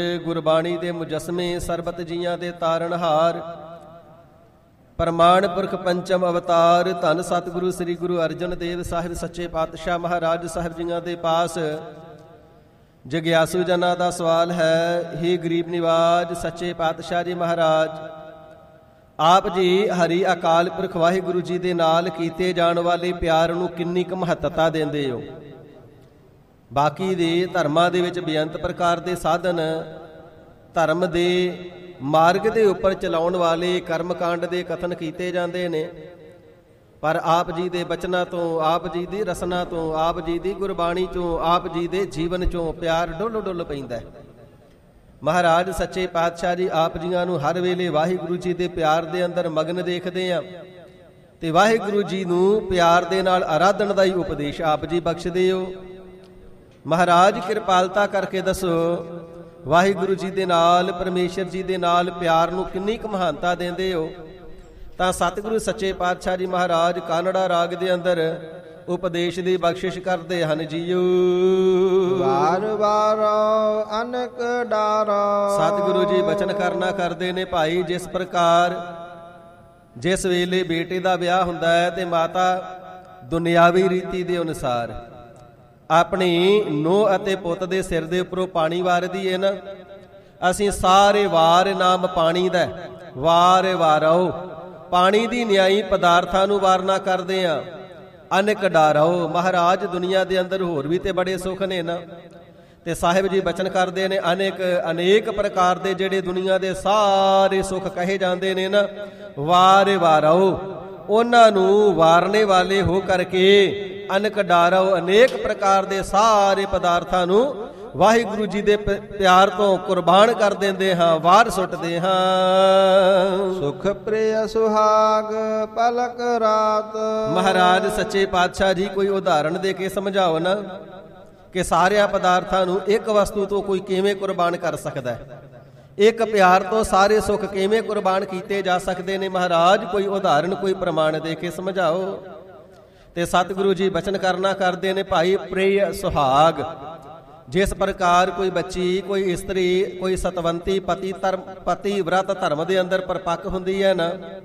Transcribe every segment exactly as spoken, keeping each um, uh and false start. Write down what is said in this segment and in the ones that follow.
ਗੁਰਬਾਣੀ ਦੇ ਮੁਜਸਮੇ ਸਰਬਤ ਜੀਆਂ ਦੇ ਤਾਰਨਹਾਰ, ਪ੍ਰਮਾਣ ਪੁਰਖ ਪੰਚਮ ਅਵਤਾਰ, ਧੰਨ ਸਤਿਗੁਰੂ ਸ੍ਰੀ ਗੁਰੂ ਅਰਜਨ ਦੇਵ ਸਾਹਿਬ ਸੱਚੇ ਪਾਤਸ਼ਾਹ ਮਹਾਰਾਜ ਸਾਹਿਬ ਜੀਆਂ ਦੇ ਪਾਸ ਜਗਿਆਸੂ ਜਨਾਂ ਦਾ ਸਵਾਲ ਹੈ। ਹੀ ਗਰੀਬ ਨਿਵਾਜ ਸੱਚੇ ਪਾਤਸ਼ਾਹ ਜੀ ਮਹਾਰਾਜ, ਆਪ ਜੀ ਹਰੀ ਅਕਾਲ ਪੁਰਖ ਵਾਹਿਗੁਰੂ ਜੀ ਦੇ ਨਾਲ ਕੀਤੇ ਜਾਣ ਵਾਲੇ ਪਿਆਰ ਨੂੰ ਕਿੰਨੀ ਕੁ ਮਹੱਤਤਾ ਦਿੰਦੇ ਹੋ? ਬਾਕੀ ਦੇ ਧਰਮਾਂ ਦੇ ਵਿੱਚ ਬੇਅੰਤ ਪ੍ਰਕਾਰ ਦੇ ਸਾਧਨ, ਧਰਮ ਦੇ ਮਾਰਗ ਦੇ ਉੱਪਰ ਚਲਾਉਣ ਵਾਲੇ ਕਰਮਕਾਂਡ ਦੇ ਕਥਨ ਕੀਤੇ ਜਾਂਦੇ ਨੇ, ਪਰ ਆਪ ਜੀ ਦੇ ਬਚਨਾਂ ਤੋਂ, ਆਪ ਜੀ ਦੀ ਰਸਨਾ ਤੋਂ, ਆਪ ਜੀ ਦੀ ਗੁਰਬਾਣੀ ਚੋਂ, ਆਪ ਜੀ ਦੇ ਜੀਵਨ ਚੋਂ ਪਿਆਰ ਡੁੱਲ ਡੁੱਲ ਪੈਂਦਾ ਹੈ। ਮਹਾਰਾਜ ਸੱਚੇ ਪਾਤਸ਼ਾਹ ਜੀ ਆਪ ਜੀਆਂ ਨੂੰ ਹਰ ਵੇਲੇ ਵਾਹਿਗੁਰੂ ਜੀ ਦੇ ਪਿਆਰ ਦੇ ਅੰਦਰ ਮਗਨ ਦੇਖਦੇ ਆ, ਤੇ ਵਾਹਿਗੁਰੂ ਜੀ ਨੂੰ ਪਿਆਰ ਦੇ ਨਾਲ ਆਰਾਧਨ ਦਾ ਹੀ ਉਪਦੇਸ਼ ਆਪ ਜੀ ਬਖਸ਼ਦੇ ਹੋ। ਮਹਾਰਾਜ ਕਿਰਪਾਲਤਾ ਕਰਕੇ ਦੱਸੋ, ਵਾਹਿਗੁਰੂ ਜੀ ਦੇ ਨਾਲ, ਪਰਮੇਸ਼ਰ ਜੀ ਦੇ ਨਾਲ ਪਿਆਰ ਨੂੰ ਕਿੰਨੀ ਕੁ ਮਹਾਨਤਾ ਦਿੰਦੇ ਹੋ? ਤਾਂ ਸਤਿਗੁਰੂ ਸੱਚੇ ਪਾਤਸ਼ਾਹ ਜੀ ਮਹਾਰਾਜ ਕਾਨੜਾ ਰਾਗ ਦੇ ਅੰਦਰ ਉਪਦੇਸ਼ ਦੀ ਬਖਸ਼ਿਸ਼ ਕਰਦੇ ਹਨ। ਜੀਓ ਵਾਰ ਵਾਰ ਅਨਕ ਡਾਰਾ, ਸਤਿਗੁਰੂ ਜੀ ਬਚਨ ਕਰਨਾ ਕਰਦੇ ਨੇ, ਭਾਈ ਜਿਸ ਪ੍ਰਕਾਰ ਜਿਸ ਵੇਲੇ ਬੇਟੇ ਦਾ ਵਿਆਹ ਹੁੰਦਾ ਹੈ ਤੇ ਮਾਤਾ ਦੁਨਿਆਵੀ ਰੀਤੀ ਦੇ ਅਨੁਸਾਰ ਆਪਣੀ ਨੂੰਹ ਅਤੇ ਪੁੱਤ ਦੇ ਸਿਰ ਦੇ ਉੱਪਰੋਂ ਪਾਣੀ ਵਾਰਦੀ ਹੈ ਨਾ, ਅਸੀਂ ਸਾਰੇ ਵਾਰ ਨਾਮ ਪਾਣੀ ਦਾ, ਵਾਰ ਵਾਰੋ ਪਾਣੀ ਦੀ ਨਿਆਈ ਪਦਾਰਥਾਂ ਨੂੰ ਵਾਰਨਾ ਕਰਦੇ ਆ। ਅਨੇਕ ਡਾਰੋ, ਮਹਾਰਾਜ ਦੁਨੀਆ ਦੇ ਅੰਦਰ ਹੋਰ ਵੀ ਤੇ ਬੜੇ ਸੁੱਖ ਨੇ ਨਾ, ਤੇ ਸਾਹਿਬ ਜੀ ਬਚਨ ਕਰਦੇ ਨੇ, ਅਨੇਕ ਅਨੇਕ ਪ੍ਰਕਾਰ ਦੇ ਜਿਹੜੇ ਦੁਨੀਆ ਦੇ ਸਾਰੇ ਸੁੱਖ ਕਹੇ ਜਾਂਦੇ ਨੇ ਨਾ, ਵਾਰ ਵਾਰੋ ਉਹਨਾਂ ਨੂੰ ਵਾਰਨੇ ਵਾਲੇ ਹੋ ਕਰਕੇ ਅਨੇਕ ਡਾਰੋ ਅਨੇਕ ਪ੍ਰਕਾਰ ਦੇ ਸਾਰੇ ਪਦਾਰਥਾਂ ਨੂੰ ਵਾਹਿਗੁਰੂ ਜੀ ਦੇ ਪਿਆਰ ਤੋਂ ਕੁਰਬਾਨ ਕਰ ਦਿੰਦੇ ਹਾਂ, ਵਾਰ ਸੁੱਟਦੇ ਹਾਂ। ਸੁਖ ਪ੍ਰਿਯ ਸੁਹਾਗ ਪਲਕ ਰਾਤ, ਮਹਾਰਾਜ ਸੱਚੇ ਪਾਤਸ਼ਾਹ ਜੀ ਕੋਈ ਉਦਾਹਰਣ ਦੇ ਕੇ ਸਮਝਾਓ ਨਾ, ਕਿ ਸਾਰਿਆਂ ਪਦਾਰਥਾਂ ਨੂੰ ਇੱਕ ਵਸਤੂ ਤੋਂ ਕੋਈ ਕਿਵੇਂ ਕੁਰਬਾਨ ਕਰ ਸਕਦਾ ਹੈ, ਇੱਕ ਪਿਆਰ ਤੋਂ ਸਾਰੇ ਸੁੱਖ ਕਿਵੇਂ ਕੁਰਬਾਨ ਕੀਤੇ ਜਾ ਸਕਦੇ ਨੇ? ਮਹਾਰਾਜ ਕੋਈ ਉਦਾਹਰਣ, ਕੋਈ ਪ੍ਰਮਾਣ ਦੇ ਕੇ ਸਮਝਾਓ। ਤੇ ਸਤਿਗੁਰੂ ਜੀ ਬਚਨ ਕਰਨਾ ਕਰਦੇ ਨੇ, ਭਾਈ ਪ੍ਰਿਯ ਸੁਹਾਗ, ਜਿਸ ਪ੍ਰਕਾਰ ਕੋਈ ਬੱਚੀ, ਕੋਈ ਇਸਤਰੀ, ਕੋਈ ਸਤਵੰਤੀ ਪਤੀ ਧਰਮ ਪਤੀ ਵਰਤ ਧਰਮ ਦੇ ਅੰਦਰ ਪਰਪੱਕ ਹੁੰਦੀ ਹੈ ਨਾ,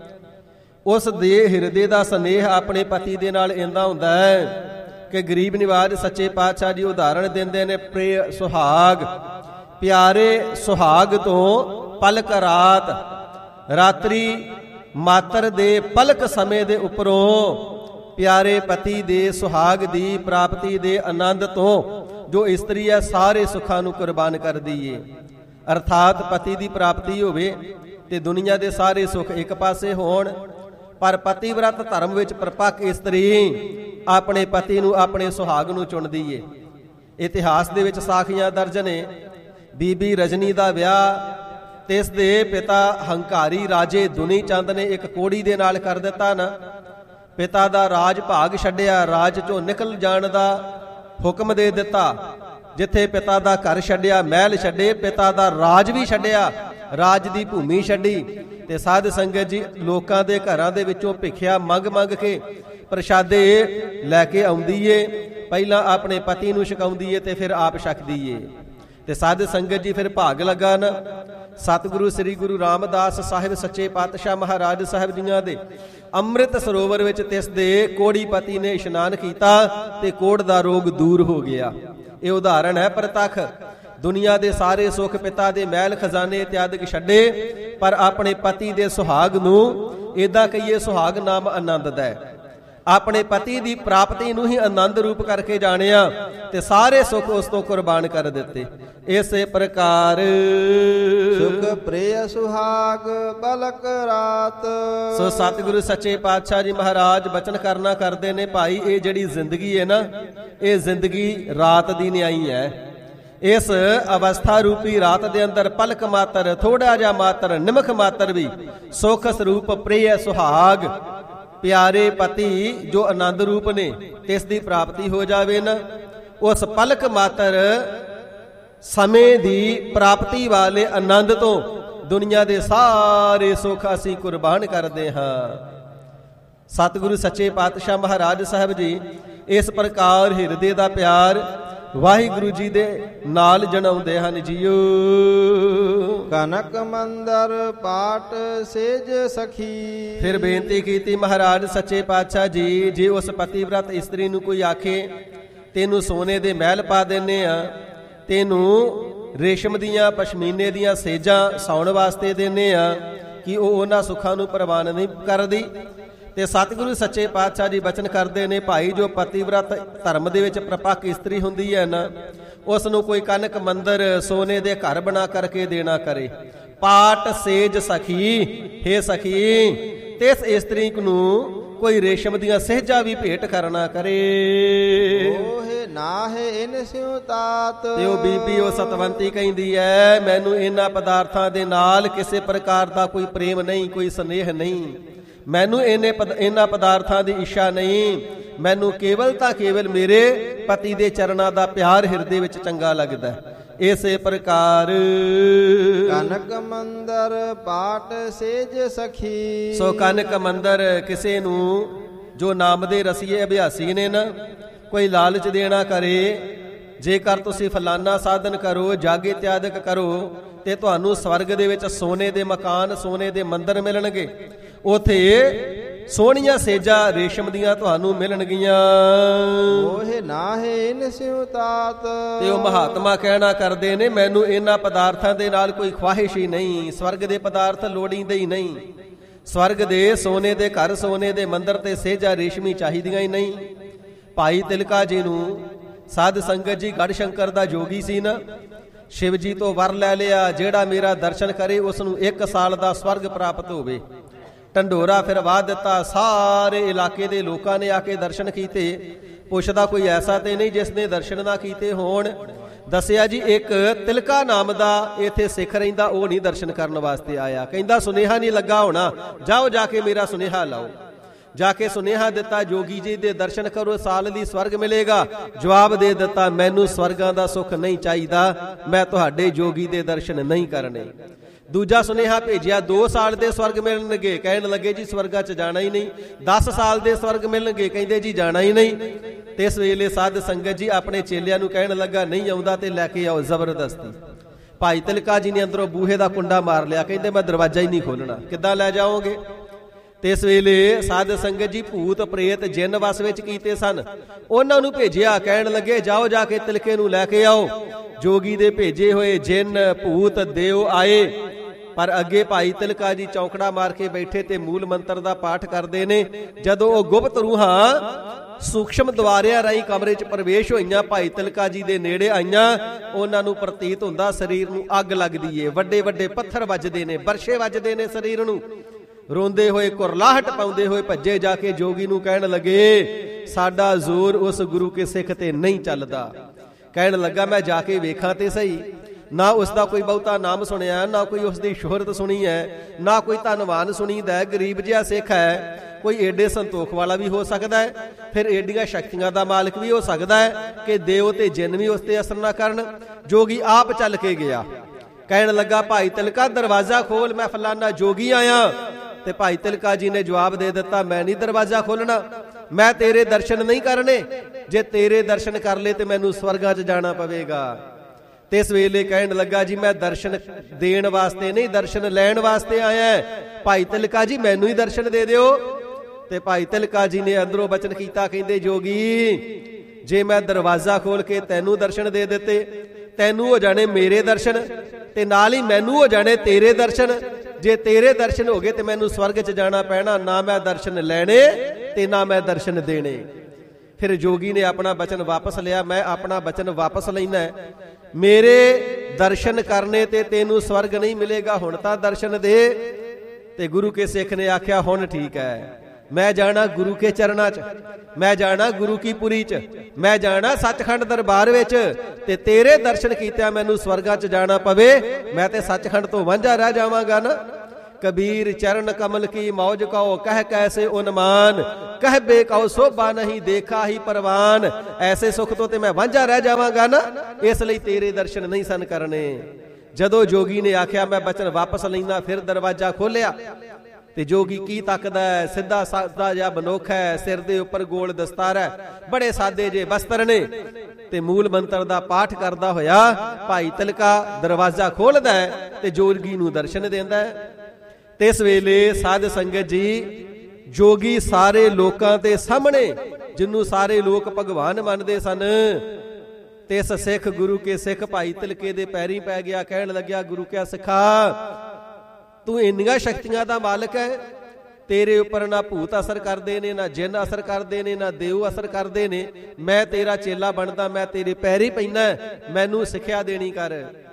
ਉਸ ਦੇ ਹਿਰਦੇ ਦਾ ਸਨੇਹ ਆਪਣੇ ਪਤੀ ਦੇ ਨਾਲ ਇੰਦਾ ਹੁੰਦਾ ਹੈ ਕਿ ਗਰੀਬ ਨਿਵਾਜ ਸੱਚੇ ਪਾਤਸ਼ਾਹ ਜੀ ਉਦਾਹਰਣ ਦਿੰਦੇ ਨੇ, ਪ੍ਰਿਯ ਸੁਹਾਗ, ਪਿਆਰੇ ਸੁਹਾਗ ਤੋਂ ਪਲਕ ਰਾਤ, ਰਾਤਰੀ ਮਾਤਰ ਦੇ ਪਲਕ ਸਮੇਂ ਦੇ ਉੱਪਰੋਂ ਪਿਆਰੇ ਪਤੀ ਦੇ ਸੁਹਾਗ ਦੀ ਪ੍ਰਾਪਤੀ ਦੇ ਆਨੰਦ ਤੋਂ ਜੋ ਇਸਤਰੀ ਹੈ ਸਾਰੇ ਸੁੱਖਾਂ ਨੂੰ ਕੁਰਬਾਨ ਕਰਦੀ ਏ। ਅਰਥਾਤ ਪਤੀ ਦੀ ਪ੍ਰਾਪਤੀ ਹੋਵੇ ਤੇ ਦੁਨੀਆ ਦੇ ਸਾਰੇ ਸੁੱਖ ਇੱਕ ਪਾਸੇ ਹੋਣ, ਪਰ ਪਤੀਵਰਤ ਧਰਮ ਵਿੱਚ ਪਰਪੱਕ ਇਸਤਰੀ ਆਪਣੇ ਪਤੀ ਨੂੰ, ਆਪਣੇ ਸੁਹਾਗ ਨੂੰ ਚੁਣਦੀ ਏ। ਇਤਿਹਾਸ ਦੇ ਵਿੱਚ ਸਾਖੀਆਂ ਦਰਜ ਨੇ। ਬੀਬੀ ਰਜਨੀ ਦਾ ਵਿਆਹ ਤੇ ਇਸ ਦੇ ਪਿਤਾ ਹੰਕਾਰੀ ਰਾਜੇ ਦੁਨੀ ਚੰਦ ਨੇ ਇੱਕ ਕੋੜੀ ਦੇ ਨਾਲ ਕਰ ਦਿੱਤਾ ਨਾ, ਪਿਤਾ ਦਾ ਰਾਜ ਭਾਗ ਛੱਡਿਆ, ਰਾਜ ਚੋਂ ਨਿਕਲ ਜਾਣ ਦਾ ਹੁਕਮ ਦੇ ਦਿੱਤਾ। ਜਿੱਥੇ ਪਿਤਾ ਦਾ ਘਰ ਛੱਡਿਆ, ਮਹਿਲ ਛੱਡੇ, ਪਿਤਾ ਦਾ ਰਾਜ ਵੀ ਛੱਡਿਆ, ਰਾਜ ਦੀ ਭੂਮੀ ਛੱਡੀ, ਤੇ ਸਾਧ ਸੰਗਤ ਜੀ ਲੋਕਾਂ ਦੇ ਘਰਾਂ ਦੇ ਵਿੱਚੋਂ ਭਿੱਖਿਆ ਮੰਗ ਮੰਗ ਕੇ ਪ੍ਰਸ਼ਾਦੇ ਲੈ ਕੇ ਆਉਂਦੀ ਏ। ਪਹਿਲਾਂ ਆਪਣੇ ਪਤੀ ਨੂੰ ਛਕਾਉਂਦੀ ਏ ਤੇ ਫਿਰ ਆਪ ਛਕਦੀ ਏ। ਤੇ ਸਾਧ ਸੰਗਤ ਜੀ ਫਿਰ ਭਾਗ ਲੱਗਾ ਨਾ, ਸਤਿਗੁਰੂ ਸ੍ਰੀ ਗੁਰੂ ਰਾਮਦਾਸ ਸਾਹਿਬ ਸੱਚੇ ਪਾਤਸ਼ਾਹ ਮਹਾਰਾਜ ਸਾਹਿਬ ਜੀਆਂ ਦੇ ਅੰਮ੍ਰਿਤ ਸਰੋਵਰ ਵਿੱਚ ਤਿਸ ਦੇ ਕੋੜੀ ਪਤੀ ਨੇ ਇਸ਼ਨਾਨ ਕੀਤਾ ਤੇ ਕੋੜ ਦਾ ਰੋਗ ਦੂਰ ਹੋ ਗਿਆ। ਇਹ ਉਦਾਹਰਣ ਹੈ ਪ੍ਰਤੱਖ। ਦੁਨੀਆ ਦੇ ਸਾਰੇ ਸੁੱਖ, ਪਿਤਾ ਦੇ ਮਹਿਲ ਖਜ਼ਾਨੇ ਇਤਿਆਦਿਕ ਛੱਡੇ, ਪਰ ਆਪਣੇ ਪਤੀ ਦੇ ਸੁਹਾਗ ਨੂੰ, ਏਦਾਂ ਕਹੀਏ ਸੁਹਾਗ ਨਾਮ ਆਨੰਦ ਦਾ ਹੈ, ਆਪਣੇ ਪਤੀ ਦੀ ਪ੍ਰਾਪਤੀ ਨੂੰ ਹੀ ਆਨੰਦ ਰੂਪ ਕਰਕੇ ਜਾਣਿਆ ਤੇ ਸਾਰੇ ਸੁੱਖ ਉਸ ਤੋਂ ਕੁਰਬਾਨ ਕਰ ਦਿੱਤੇ। ਇਸੇ ਪ੍ਰਕਾਰ ਸੁਖ ਪ੍ਰਿਯ ਸੁਹਾਗ ਪਲਕ ਰਾਤ। ਸੋ ਸਤਿਗੁਰੂ ਸੱਚੇ ਪਾਤਸ਼ਾਹ ਜੀ ਮਹਾਰਾਜ ਬਚਨ ਕਰਨਾ ਕਰਦੇ ਨੇ, ਭਾਈ ਇਹ ਜਿਹੜੀ ਜ਼ਿੰਦਗੀ ਹੈ ਨਾ, ਇਹ ਜ਼ਿੰਦਗੀ ਰਾਤ ਦੀ ਨਿਆਈ ਹੈ। ਇਸ ਅਵਸਥਾ ਰੂਪੀ ਰਾਤ ਦੇ ਅੰਦਰ ਪਲਕ ਮਾਤਰ, ਥੋੜਾ ਜਿਹਾ ਮਾਤਰ, ਨਿਮਖ ਮਾਤਰ ਵੀ ਸੁਖ ਸਰੂਪ ਪ੍ਰਿਯ ਸੁਹਾਗ ਪਿਆਰੇ ਪਤੀ ਜੋ ਆਨੰਦ ਰੂਪ ਨੇ ਤਿਸ ਦੀ ਪ੍ਰਾਪਤੀ ਹੋ ਜਾਵੇ ਨਾ, ਉਸ ਪਲਕ ਮਾਤਰ ਸਮੇਂ ਦੀ ਪ੍ਰਾਪਤੀ ਵਾਲੇ ਆਨੰਦ ਤੋਂ ਦੁਨੀਆ ਦੇ ਸਾਰੇ ਸੁੱਖ ਅਸੀਂ ਕੁਰਬਾਨ ਕਰਦੇ ਹਾਂ। ਸਤਿਗੁਰੂ ਸੱਚੇ ਪਾਤਸ਼ਾਹ ਮਹਾਰਾਜ ਸਾਹਿਬ ਜੀ ਇਸ ਪ੍ਰਕਾਰ ਹਿਰਦੇ ਦਾ ਪਿਆਰ ਵਾਹਿਗੁਰੂ ਜੀ ਦੇ ਨਾਲ ਜਣਾਉਂਦੇ ਹਨ ਜੀਓ। ਕਨਕ ਮੰਦਰ ਪਾਟ ਸੇਜ ਸਖੀ। ਫਿਰ ਬੇਨਤੀ ਕੀਤੀ ਮਹਾਰਾਜ ਸੱਚੇ ਪਾਤਸ਼ਾਹ ਜੀ, ਜੇ ਉਸ ਪਤੀਵਰਤ ਇਸਤਰੀ ਨੂੰ ਕੋਈ ਆਖੇ ਤੈਨੂੰ ਸੋਨੇ ਦੇ ਮਹਿਲ ਪਾ ਦਿੰਨੇ ਆ, ਤੈਨੂੰ ਰੇਸ਼ਮ ਦੀਆਂ ਪਸ਼ਮੀਨੇ ਦੀਆਂ ਸੇਜਾਂ ਸੌਣ ਵਾਸਤੇ ਦਿੰਨੇ ਆ, ਕਿ ਉਹ ਉਹਨਾਂ ਸੁੱਖਾਂ ਨੂੰ ਪ੍ਰਵਾਨ ਨਹੀਂ ਕਰਦੀ। ਤੇ ਸਤਿਗੁਰੂ ਸੱਚੇ ਪਾਤਸ਼ਾਹ ਜੀ ਬਚਨ ਕਰਦੇ ਨੇ, ਭਾਈ ਜੋ ਪਤੀਵਰਤ ਧਰਮ ਦੇ ਵਿੱਚ ਪ੍ਰਪੱਕ ਇਸਤਰੀ ਹੁੰਦੀ ਹੈ ਨਾ, ਉਸ ਨੂੰ ਕੋਈ ਕਨਕ ਮੰਦਰ ਸੋਨੇ ਦੇ ਘਰ ਬਣਾ ਕਰਕੇ ਦੇਣਾ ਕਰੇ। ਪਾਟ ਸੇਜ ਸਖੀ, ਹੇ ਸਖੀ ਤਿਸ ਇਸਤਰੀ ਨੂੰ ਕੋਈ ਰੇਸ਼ਮ ਦੀਆਂ ਸਹਿਜਾਂ ਵੀ ਭੇਟ ਕਰਨਾ ਕਰੇ। ਓਹੇ ਨਾਹੇ ਇਨ ਸਿਉ ਤਾਤ। ਤੇ ਉਹ ਬੀਬੀ ਉਹ ਸਤਵੰਤੀ ਕਹਿੰਦੀ ਐ, ਮੈਨੂੰ ਇਹਨਾਂ ਪਦਾਰਥਾਂ ਦੇ ਨਾਲ ਕਿਸੇ ਪ੍ਰਕਾਰ ਦਾ ਕੋਈ ਪ੍ਰੇਮ ਨਹੀਂ, ਕੋਈ ਸਨੇਹ ਨਹੀਂ, ਮੈਨੂੰ ਇਹਨੇ ਇਹਨਾਂ ਪਦਾਰਥਾਂ ਦੀ ਇੱਛਾ ਨਹੀਂ, ਮੈਨੂੰ ਕੇਵਲ ਤਾਂ ਕੇਵਲ ਮੇਰੇ ਪਤੀ ਦੇ ਚਰਨਾਂ ਦਾ ਪਿਆਰ ਹਿਰਦੇ ਵਿੱਚ ਚੰਗਾ ਲੱਗਦਾ। ਇਸੇ ਪ੍ਰਕਾਰ ਕਨਕ ਮੰਦਰ ਪਾਟ ਸੇਜ ਸਖੀ। ਸੋ ਕਨਕ ਮੰਦਰ ਕਿਸੇ ਨੂੰ ਜੋ ਨਾਮ ਦੇ ਰਸੀਏ ਅਭਿਆਸੀ ਨੇ ਨਾ, ਕੋਈ ਲਾਲਚ ਦੇਣਾ ਕਰੇ, ਜੇਕਰ ਤੁਸੀਂ ਫਲਾਨਾ ਸਾਧਨ ਕਰੋ, ਜਾਗ ਇਤਿਆਦਿਕ ਕਰੋ, ਤੇ ਤੁਹਾਨੂੰ ਸਵਰਗ ਦੇ ਵਿੱਚ ਸੋਨੇ ਦੇ ਮਕਾਨ, ਸੋਨੇ ਦੇ ਮੰਦਰ ਮਿਲਣਗੇ, ਉਥੇ ਸੋਹਣੀਆਂ ਸੇਜਾਂ ਰੇਸ਼ਮ ਦੀਆਂ ਤੁਹਾਨੂੰ ਮਿਲਣਗੀਆਂ। ਓਹੇ ਨਾਹੇ ਇਨ ਸਿਉ ਤਾਤ। ਤੇ ਉਹ ਮਹਾਤਮਾ ਕਹਿਣਾ ਕਰਦੇ ਨੇ, ਮੈਨੂੰ ਇਹਨਾਂ ਪਦਾਰਥਾਂ ਦੇ ਨਾਲ ਕੋਈ ਖਵਾਹਿਸ਼ ਹੀ ਨਹੀਂ, ਸਵਰਗ ਦੇ ਪਦਾਰਥ ਲੋੜੀਂਦੇ ਹੀ ਨਹੀਂ, ਸਵਰਗ ਦੇ ਸੋਨੇ ਦੇ ਘਰ, ਸੋਨੇ ਦੇ ਮੰਦਰ ਤੇ ਸੇਜਾਂ ਰੇਸ਼ਮੀ ਚਾਹੀਦੀਆਂ ਹੀ ਨਹੀਂ। ਭਾਈ ਤਿਲਕਾ ਜੀ ਨੂੰ ਸਾਧ ਸੰਗਤ ਜੀ ਗੜ ਸ਼ੰਕਰ ਦਾ ਜੋਗੀ ਸੀ ਨਾ, ਸ਼ਿਵ ਜੀ ਤੋਂ ਵਰ ਲੈ ਲਿਆ, ਜਿਹੜਾ ਮੇਰਾ ਦਰਸ਼ਨ ਕਰੇ ਉਸ ਨੂੰ ਇੱਕ ਸਾਲ ਦਾ ਸਵਰਗ ਪ੍ਰਾਪਤ ਹੋਵੇ। ਢੰਡੋਰਾ ਫਿਰ ਵਾਹ ਦਿੱਤਾ, ਸਾਰੇ ਇਲਾਕੇ ਦੇ ਲੋਕਾਂ ਨੇ ਆ ਕੇ ਦਰਸ਼ਨ ਕੀਤੇ। ਪੁੱਛਦਾ ਕੋਈ ਐਸਾ ਤੇ ਨਹੀਂ ਜਿਸ ਨੇ ਦਰਸ਼ਨ ਨਾ ਕੀਤੇ ਹੋਣ। ਦੱਸਿਆ ਜੀ ਇੱਕ ਤਿਲਕਾ ਨਾਮ ਦਾ ਇੱਥੇ ਸਿੱਖ ਰਹਿੰਦਾ, ਉਹ ਨਹੀਂ ਦਰਸ਼ਨ ਕਰਨ ਵਾਸਤੇ ਆਇਆ। ਕਹਿੰਦਾ ਸੁਨੇਹਾ ਨਹੀਂ ਲੱਗਾ ਹੋਣਾ, ਜਾਓ ਜਾ ਕੇ ਮੇਰਾ ਸੁਨੇਹਾ ਲਾਓ। ਜਾ ਕੇ ਸੁਨੇਹਾ ਦਿੱਤਾ, ਜੋਗੀ ਜੀ ਦੇ ਦਰਸ਼ਨ ਕਰੋ, ਸਾਲ ਦੀ ਸਵਰਗ ਮਿਲੇਗਾ। ਜਵਾਬ ਦੇ ਦਿੱਤਾ, ਮੈਨੂੰ ਸਵਰਗਾਂ ਦਾ ਸੁੱਖ ਨਹੀਂ ਚਾਹੀਦਾ, ਮੈਂ ਤੁਹਾਡੇ ਜੋਗੀ ਦੇ ਦਰਸ਼ਨ ਨਹੀਂ ਕਰਨੇ। ਦੂਜਾ ਸੁਨੇਹਾ ਭੇਜਿਆ, ਦੋ ਸਾਲ ਦੇ ਸਵਰਗ ਮਿਲਣਗੇ, ਕਹਿਣ ਲੱਗੇ ਜੀ ਸਵਰਗਾਂ 'ਚ ਜਾਣਾ ਹੀ ਨਹੀਂ। ਦਸ ਸਾਲ ਦੇ ਸਵਰਗ ਮਿਲਣਗੇ, ਕਹਿੰਦੇ ਜੀ ਜਾਣਾ ਹੀ ਨਹੀਂ। ਤੇ ਇਸ ਵੇਲੇ ਸਾਧ ਸੰਗਤ ਜੀ ਆਪਣੇ ਚੇਲਿਆਂ ਨੂੰ ਕਹਿਣ ਲੱਗਾ, ਨਹੀਂ ਆਉਂਦਾ ਤੇ ਲੈ ਕੇ ਆਓ ਜ਼ਬਰਦਸਤੀ। ਭਾਈ ਤਿਲਕਾ ਜੀ ਨੇ ਅੰਦਰੋਂ ਬੂਹੇ ਦਾ ਕੁੰਡਾ ਮਾਰ ਲਿਆ, ਕਹਿੰਦੇ ਮੈਂ ਦਰਵਾਜ਼ਾ ਹੀ ਨਹੀਂ ਖੋਲਣਾ, ਕਿੱਦਾਂ ਲੈ ਜਾਓਗੇ। ਤੇ ਇਸ ਵੇਲੇ ਸਾਧ ਸੰਗਤ ਜੀ ਭੂਤ ਪ੍ਰੇਤ ਜਿੰਨ ਵਸ ਵਿੱਚ ਕੀਤੇ ਸਨ, ਉਹਨਾਂ ਨੂੰ ਭੇਜਿਆ, ਕਹਿਣ ਲੱਗੇ ਜਾਓ ਜਾ ਕੇ ਤਿਲਕੇ ਨੂੰ ਲੈ ਕੇ ਆਓ। ਜੋਗੀ ਦੇ ਭੇਜੇ ਹੋਏ ਜਿੰਨ ਭੂਤ ਦੇਵ ਆਏ, ਪਰ ਅੱਗੇ ਭਾਈ ਤਿਲਕਾ ਜੀ ਚੌਂਕੜਾ ਮਾਰ ਕੇ ਬੈਠੇ ਤੇ ਮੂਲ ਮੰਤਰ ਦਾ ਪਾਠ ਕਰਦੇ ਨੇ। ਜਦੋਂ ਉਹ ਗੁਪਤ ਰੂਹਾਂ ਸੂਖਸ਼ਮ ਦੁਆਰਿਆਂ ਰਾਹੀਂ ਕਮਰੇ 'ਚ ਪ੍ਰਵੇਸ਼ ਹੋਈਆਂ, ਭਾਈ ਤਿਲਕਾ ਜੀ ਦੇ ਨੇੜੇ ਆਈਆਂ, ਉਹਨਾਂ ਨੂੰ ਪ੍ਰਤੀਤ ਹੁੰਦਾ ਸਰੀਰ ਨੂੰ ਅੱਗ ਲੱਗਦੀ ਏ, ਵੱਡੇ ਵੱਡੇ ਪੱਥਰ ਵੱਜਦੇ ਨੇ, ਬਰਸ਼ੇ ਵੱਜਦੇ ਨੇ ਸਰੀਰ ਨੂੰ। ਰੋਂਦੇ ਹੋਏ, ਕੁਰਲਾਹਟ ਪਾਉਂਦੇ ਹੋਏ ਭੱਜੇ ਜਾ ਕੇ ਜੋਗੀ ਨੂੰ ਕਹਿਣ ਲੱਗੇ, ਸਾਡਾ ਜ਼ੋਰ ਉਸ ਗੁਰੂ ਕੇ ਸਿੱਖ ਤੇ ਨਹੀਂ ਚੱਲਦਾ। ਕਹਿਣ ਲੱਗਾ ਮੈਂ ਜਾ ਕੇ ਵੇਖਾਂ ਤੇ ਸਹੀ। ਨਾ ਉਸ ਦਾ ਕੋਈ ਬਹੁਤਾ ਨਾਮ ਸੁਣਿਆ, ਨਾ ਕੋਈ ਉਸ ਦੀ ਸ਼ੋਹਰਤ ਸੁਣੀ ਹੈ, ਨਾ ਕੋਈ ਧਨਵਾਨ ਸੁਣੀਦਾ। ਗਰੀਬ ਜਿਹਾ ਸਿੱਖ ਹੈ, ਕੋਈ ਏਡੇ ਸੰਤੋਖ ਵਾਲਾ ਵੀ ਹੋ ਸਕਦਾ ਹੈ, ਫਿਰ ਏਡੀਆਂ ਸ਼ਕਤੀਆਂ ਦਾ ਮਾਲਕ ਵੀ ਹੋ ਸਕਦਾ ਹੈ ਕਿ ਦੇਵ ਤੇ ਜਿੰਨ ਵੀ ਉਸ ਤੇ ਅਸਰ ਨਾ ਕਰਨ। ਜੋਗੀ ਆਪ ਚੱਲ ਕੇ ਗਿਆ, ਕਹਿਣ ਲੱਗਾ ਭਾਈ ਤਿਲਕਾ ਦਰਵਾਜ਼ਾ ਖੋਲ, ਮੈਂ ਫਲਾਨਾ ਜੋਗੀ ਆਇਆ। ਤੇ ਭਾਈ ਤਿਲਕਾ ਜੀ ਨੇ ਜਵਾਬ ਦੇ ਦਿੱਤਾ, ਮੈਂ ਨਹੀਂ ਦਰਵਾਜ਼ਾ ਖੋਲਣਾ, ਮੈਂ ਤੇਰੇ ਦਰਸ਼ਨ ਨਹੀਂ ਕਰਨੇ, ਜੇ ਤੇਰੇ ਦਰਸ਼ਨ ਕਰ ਲਏ ਤੇ ਮੈਨੂੰ ਸਵਰਗਾਂ 'ਚ ਜਾਣਾ ਪਵੇਗਾ। ਤੇ ਇਸ ਵੇਲੇ ਕਹਿਣ ਲੱਗਾ ਜੀ ਮੈਂ ਦਰਸ਼ਨ ਦੇਣ ਵਾਸਤੇ ਨਹੀਂ, ਦਰਸ਼ਨ ਲੈਣ ਵਾਸਤੇ ਆਇਆ। ਭਾਈ ਤਿਲਕਾ ਜੀ ਮੈਨੂੰ ਹੀ ਦਰਸ਼ਨ ਦੇ ਦਿਓ। ਤੇ ਭਾਈ ਤਿਲਕਾ ਜੀ ਨੇ ਅੰਦਰੋਂ ਬਚਨ ਕੀਤਾ, ਕਹਿੰਦੇ ਜੋਗੀ ਜੇ ਮੈਂ ਦਰਵਾਜ਼ਾ ਖੋਲ ਕੇ ਤੈਨੂੰ ਦਰਸ਼ਨ ਦੇ ਦਿੱਤੇ, ਤੈਨੂੰ ਹੋ ਜਾਣੇ ਮੇਰੇ ਦਰਸ਼ਨ, ਤੇ ਨਾਲ ਹੀ ਮੈਨੂੰ ਹੋ ਜਾਣੇ ਤੇਰੇ ਦਰਸ਼ਨ। ਜੇ ਤੇਰੇ ਦਰਸ਼ਨ ਹੋ ਗਏ ਤੇ ਮੈਨੂੰ ਸਵਰਗ 'ਚ ਜਾਣਾ ਪੈਣਾ, ਨਾ ਮੈਂ ਦਰਸ਼ਨ ਲੈਣੇ ਤੇ ਨਾ ਮੈਂ ਦਰਸ਼ਨ ਦੇਣੇ। ਫਿਰ ਜੋਗੀ ਨੇ ਆਪਣਾ ਬਚਨ ਵਾਪਸ ਲਿਆ, ਮੈਂ ਆਪਣਾ ਬਚਨ ਵਾਪਸ ਲੈਣਾ, ਮੇਰੇ ਦਰਸ਼ਨ ਕਰਨੇ ਤੇ ਤੈਨੂੰ ਸਵਰਗ ਨਹੀਂ ਮਿਲੇਗਾ, ਹੁਣ ਤਾਂ ਦਰਸ਼ਨ ਦੇ। ਤੇ ਗੁਰੂ ਕੇ ਸਿੱਖ ਨੇ ਆਖਿਆ ਹੁਣ ਠੀਕ ਹੈ, ਮੈਂ ਜਾਣਾ ਗੁਰੂ ਕੇ ਚਰਨਾਂ 'ਚ, ਮੈਂ ਜਾਣਾ ਗੁਰੂ ਕੀ ਪੁਰੀ 'ਚ, ਮੈਂ ਜਾਣਾ ਸੱਚਖੰਡ ਦਰਬਾਰ ਵਿੱਚ, ਤੇ ਤੇਰੇ ਦਰਸ਼ਨ ਕੀਤਿਆਂ ਮੈਨੂੰ ਸਵਰਗਾਂ 'ਚ ਜਾਣਾ ਪਵੇ, ਮੈਂ ਤੇ ਸੱਚਖੰਡ ਤੋਂ ਵਾਂਝਾ ਰਹਿ ਜਾਵਾਂਗਾ ਨਾ। कबीर चरण कमल की मौज कहो कह कैसे उन्मान, कह बे कहो शोभा नहीं देखा ही परवान। ऐसे सुख तो ते मैं वांझा रह जावांगा ना, इसलिए तेरे दर्शन नहीं सन करने। जदों जोगी ने आख्या मैं बचन वापस लेना, फिर दरवाजा खोलिया ਤੇ ਜੋਗੀ ਕੀ ਤੱਕਦਾ ਹੈ, ਸਿੱਧਾ ਸਾਦਾ ਜਿਹਾ ਮਨੁੱਖ ਹੈ, ਸਿਰ ਦੇ ਉੱਪਰ ਗੋਲ ਦਸਤਾਰ ਹੈ, ਬੜੇ ਸਾਦੇ ਜੇ ਬਸਤਰ ਨੇ, ਤੇ ਮੂਲ ਮੰਤਰ ਦਾ ਪਾਠ ਕਰਦਾ ਹੋਇਆ ਭਾਈ ਤਿਲਕਾ ਦਰਵਾਜ਼ਾ ਖੋਲਦਾ ਹੈ ਤੇ ਜੋਗੀ ਨੂੰ ਦਰਸ਼ਨ ਦਿੰਦਾ ਹੈ। ਤੇ ਇਸ ਵੇਲੇ ਸਾਧ ਸੰਗਤ ਜੀ, ਜੋਗੀ ਸਾਰੇ ਲੋਕਾਂ ਦੇ ਸਾਹਮਣੇ, ਜਿਹਨੂੰ ਸਾਰੇ ਲੋਕ ਭਗਵਾਨ ਮੰਨਦੇ ਸਨ, ਤੇ ਇਸ ਸਿੱਖ ਗੁਰੂ ਕੇ ਸਿੱਖ ਭਾਈ ਤਿਲਕੇ ਦੇ ਪੈਰੀ ਪੈ ਗਿਆ। ਕਹਿਣ ਲੱਗਿਆ, ਗੁਰੂ ਕਿਆ ਸਿੱਖਾ, ਤੂੰ ਇੰਨੀਆਂ ਸ਼ਕਤੀਆਂ ਦਾ ਮਾਲਕ ਹੈ, ਤੇਰੇ ਉੱਪਰ ਨਾ ਭੂਤ ਅਸਰ ਕਰਦੇ ਨੇ, ਨਾ ਜਿੰਨ ਅਸਰ ਕਰਦੇ ਨੇ, ਨਾ ਦੇਵ ਅਸਰ ਕਰਦੇ ਨੇ। ਮੈਂ ਤੇਰਾ ਚੇਲਾ ਬਣਦਾ, ਮੈਂ ਤੇਰੇ ਪੈਰੀ ਪੈਣਾ, ਮੈਨੂੰ ਸਿੱਖਿਆ ਦੇਣੀ ਕਰ।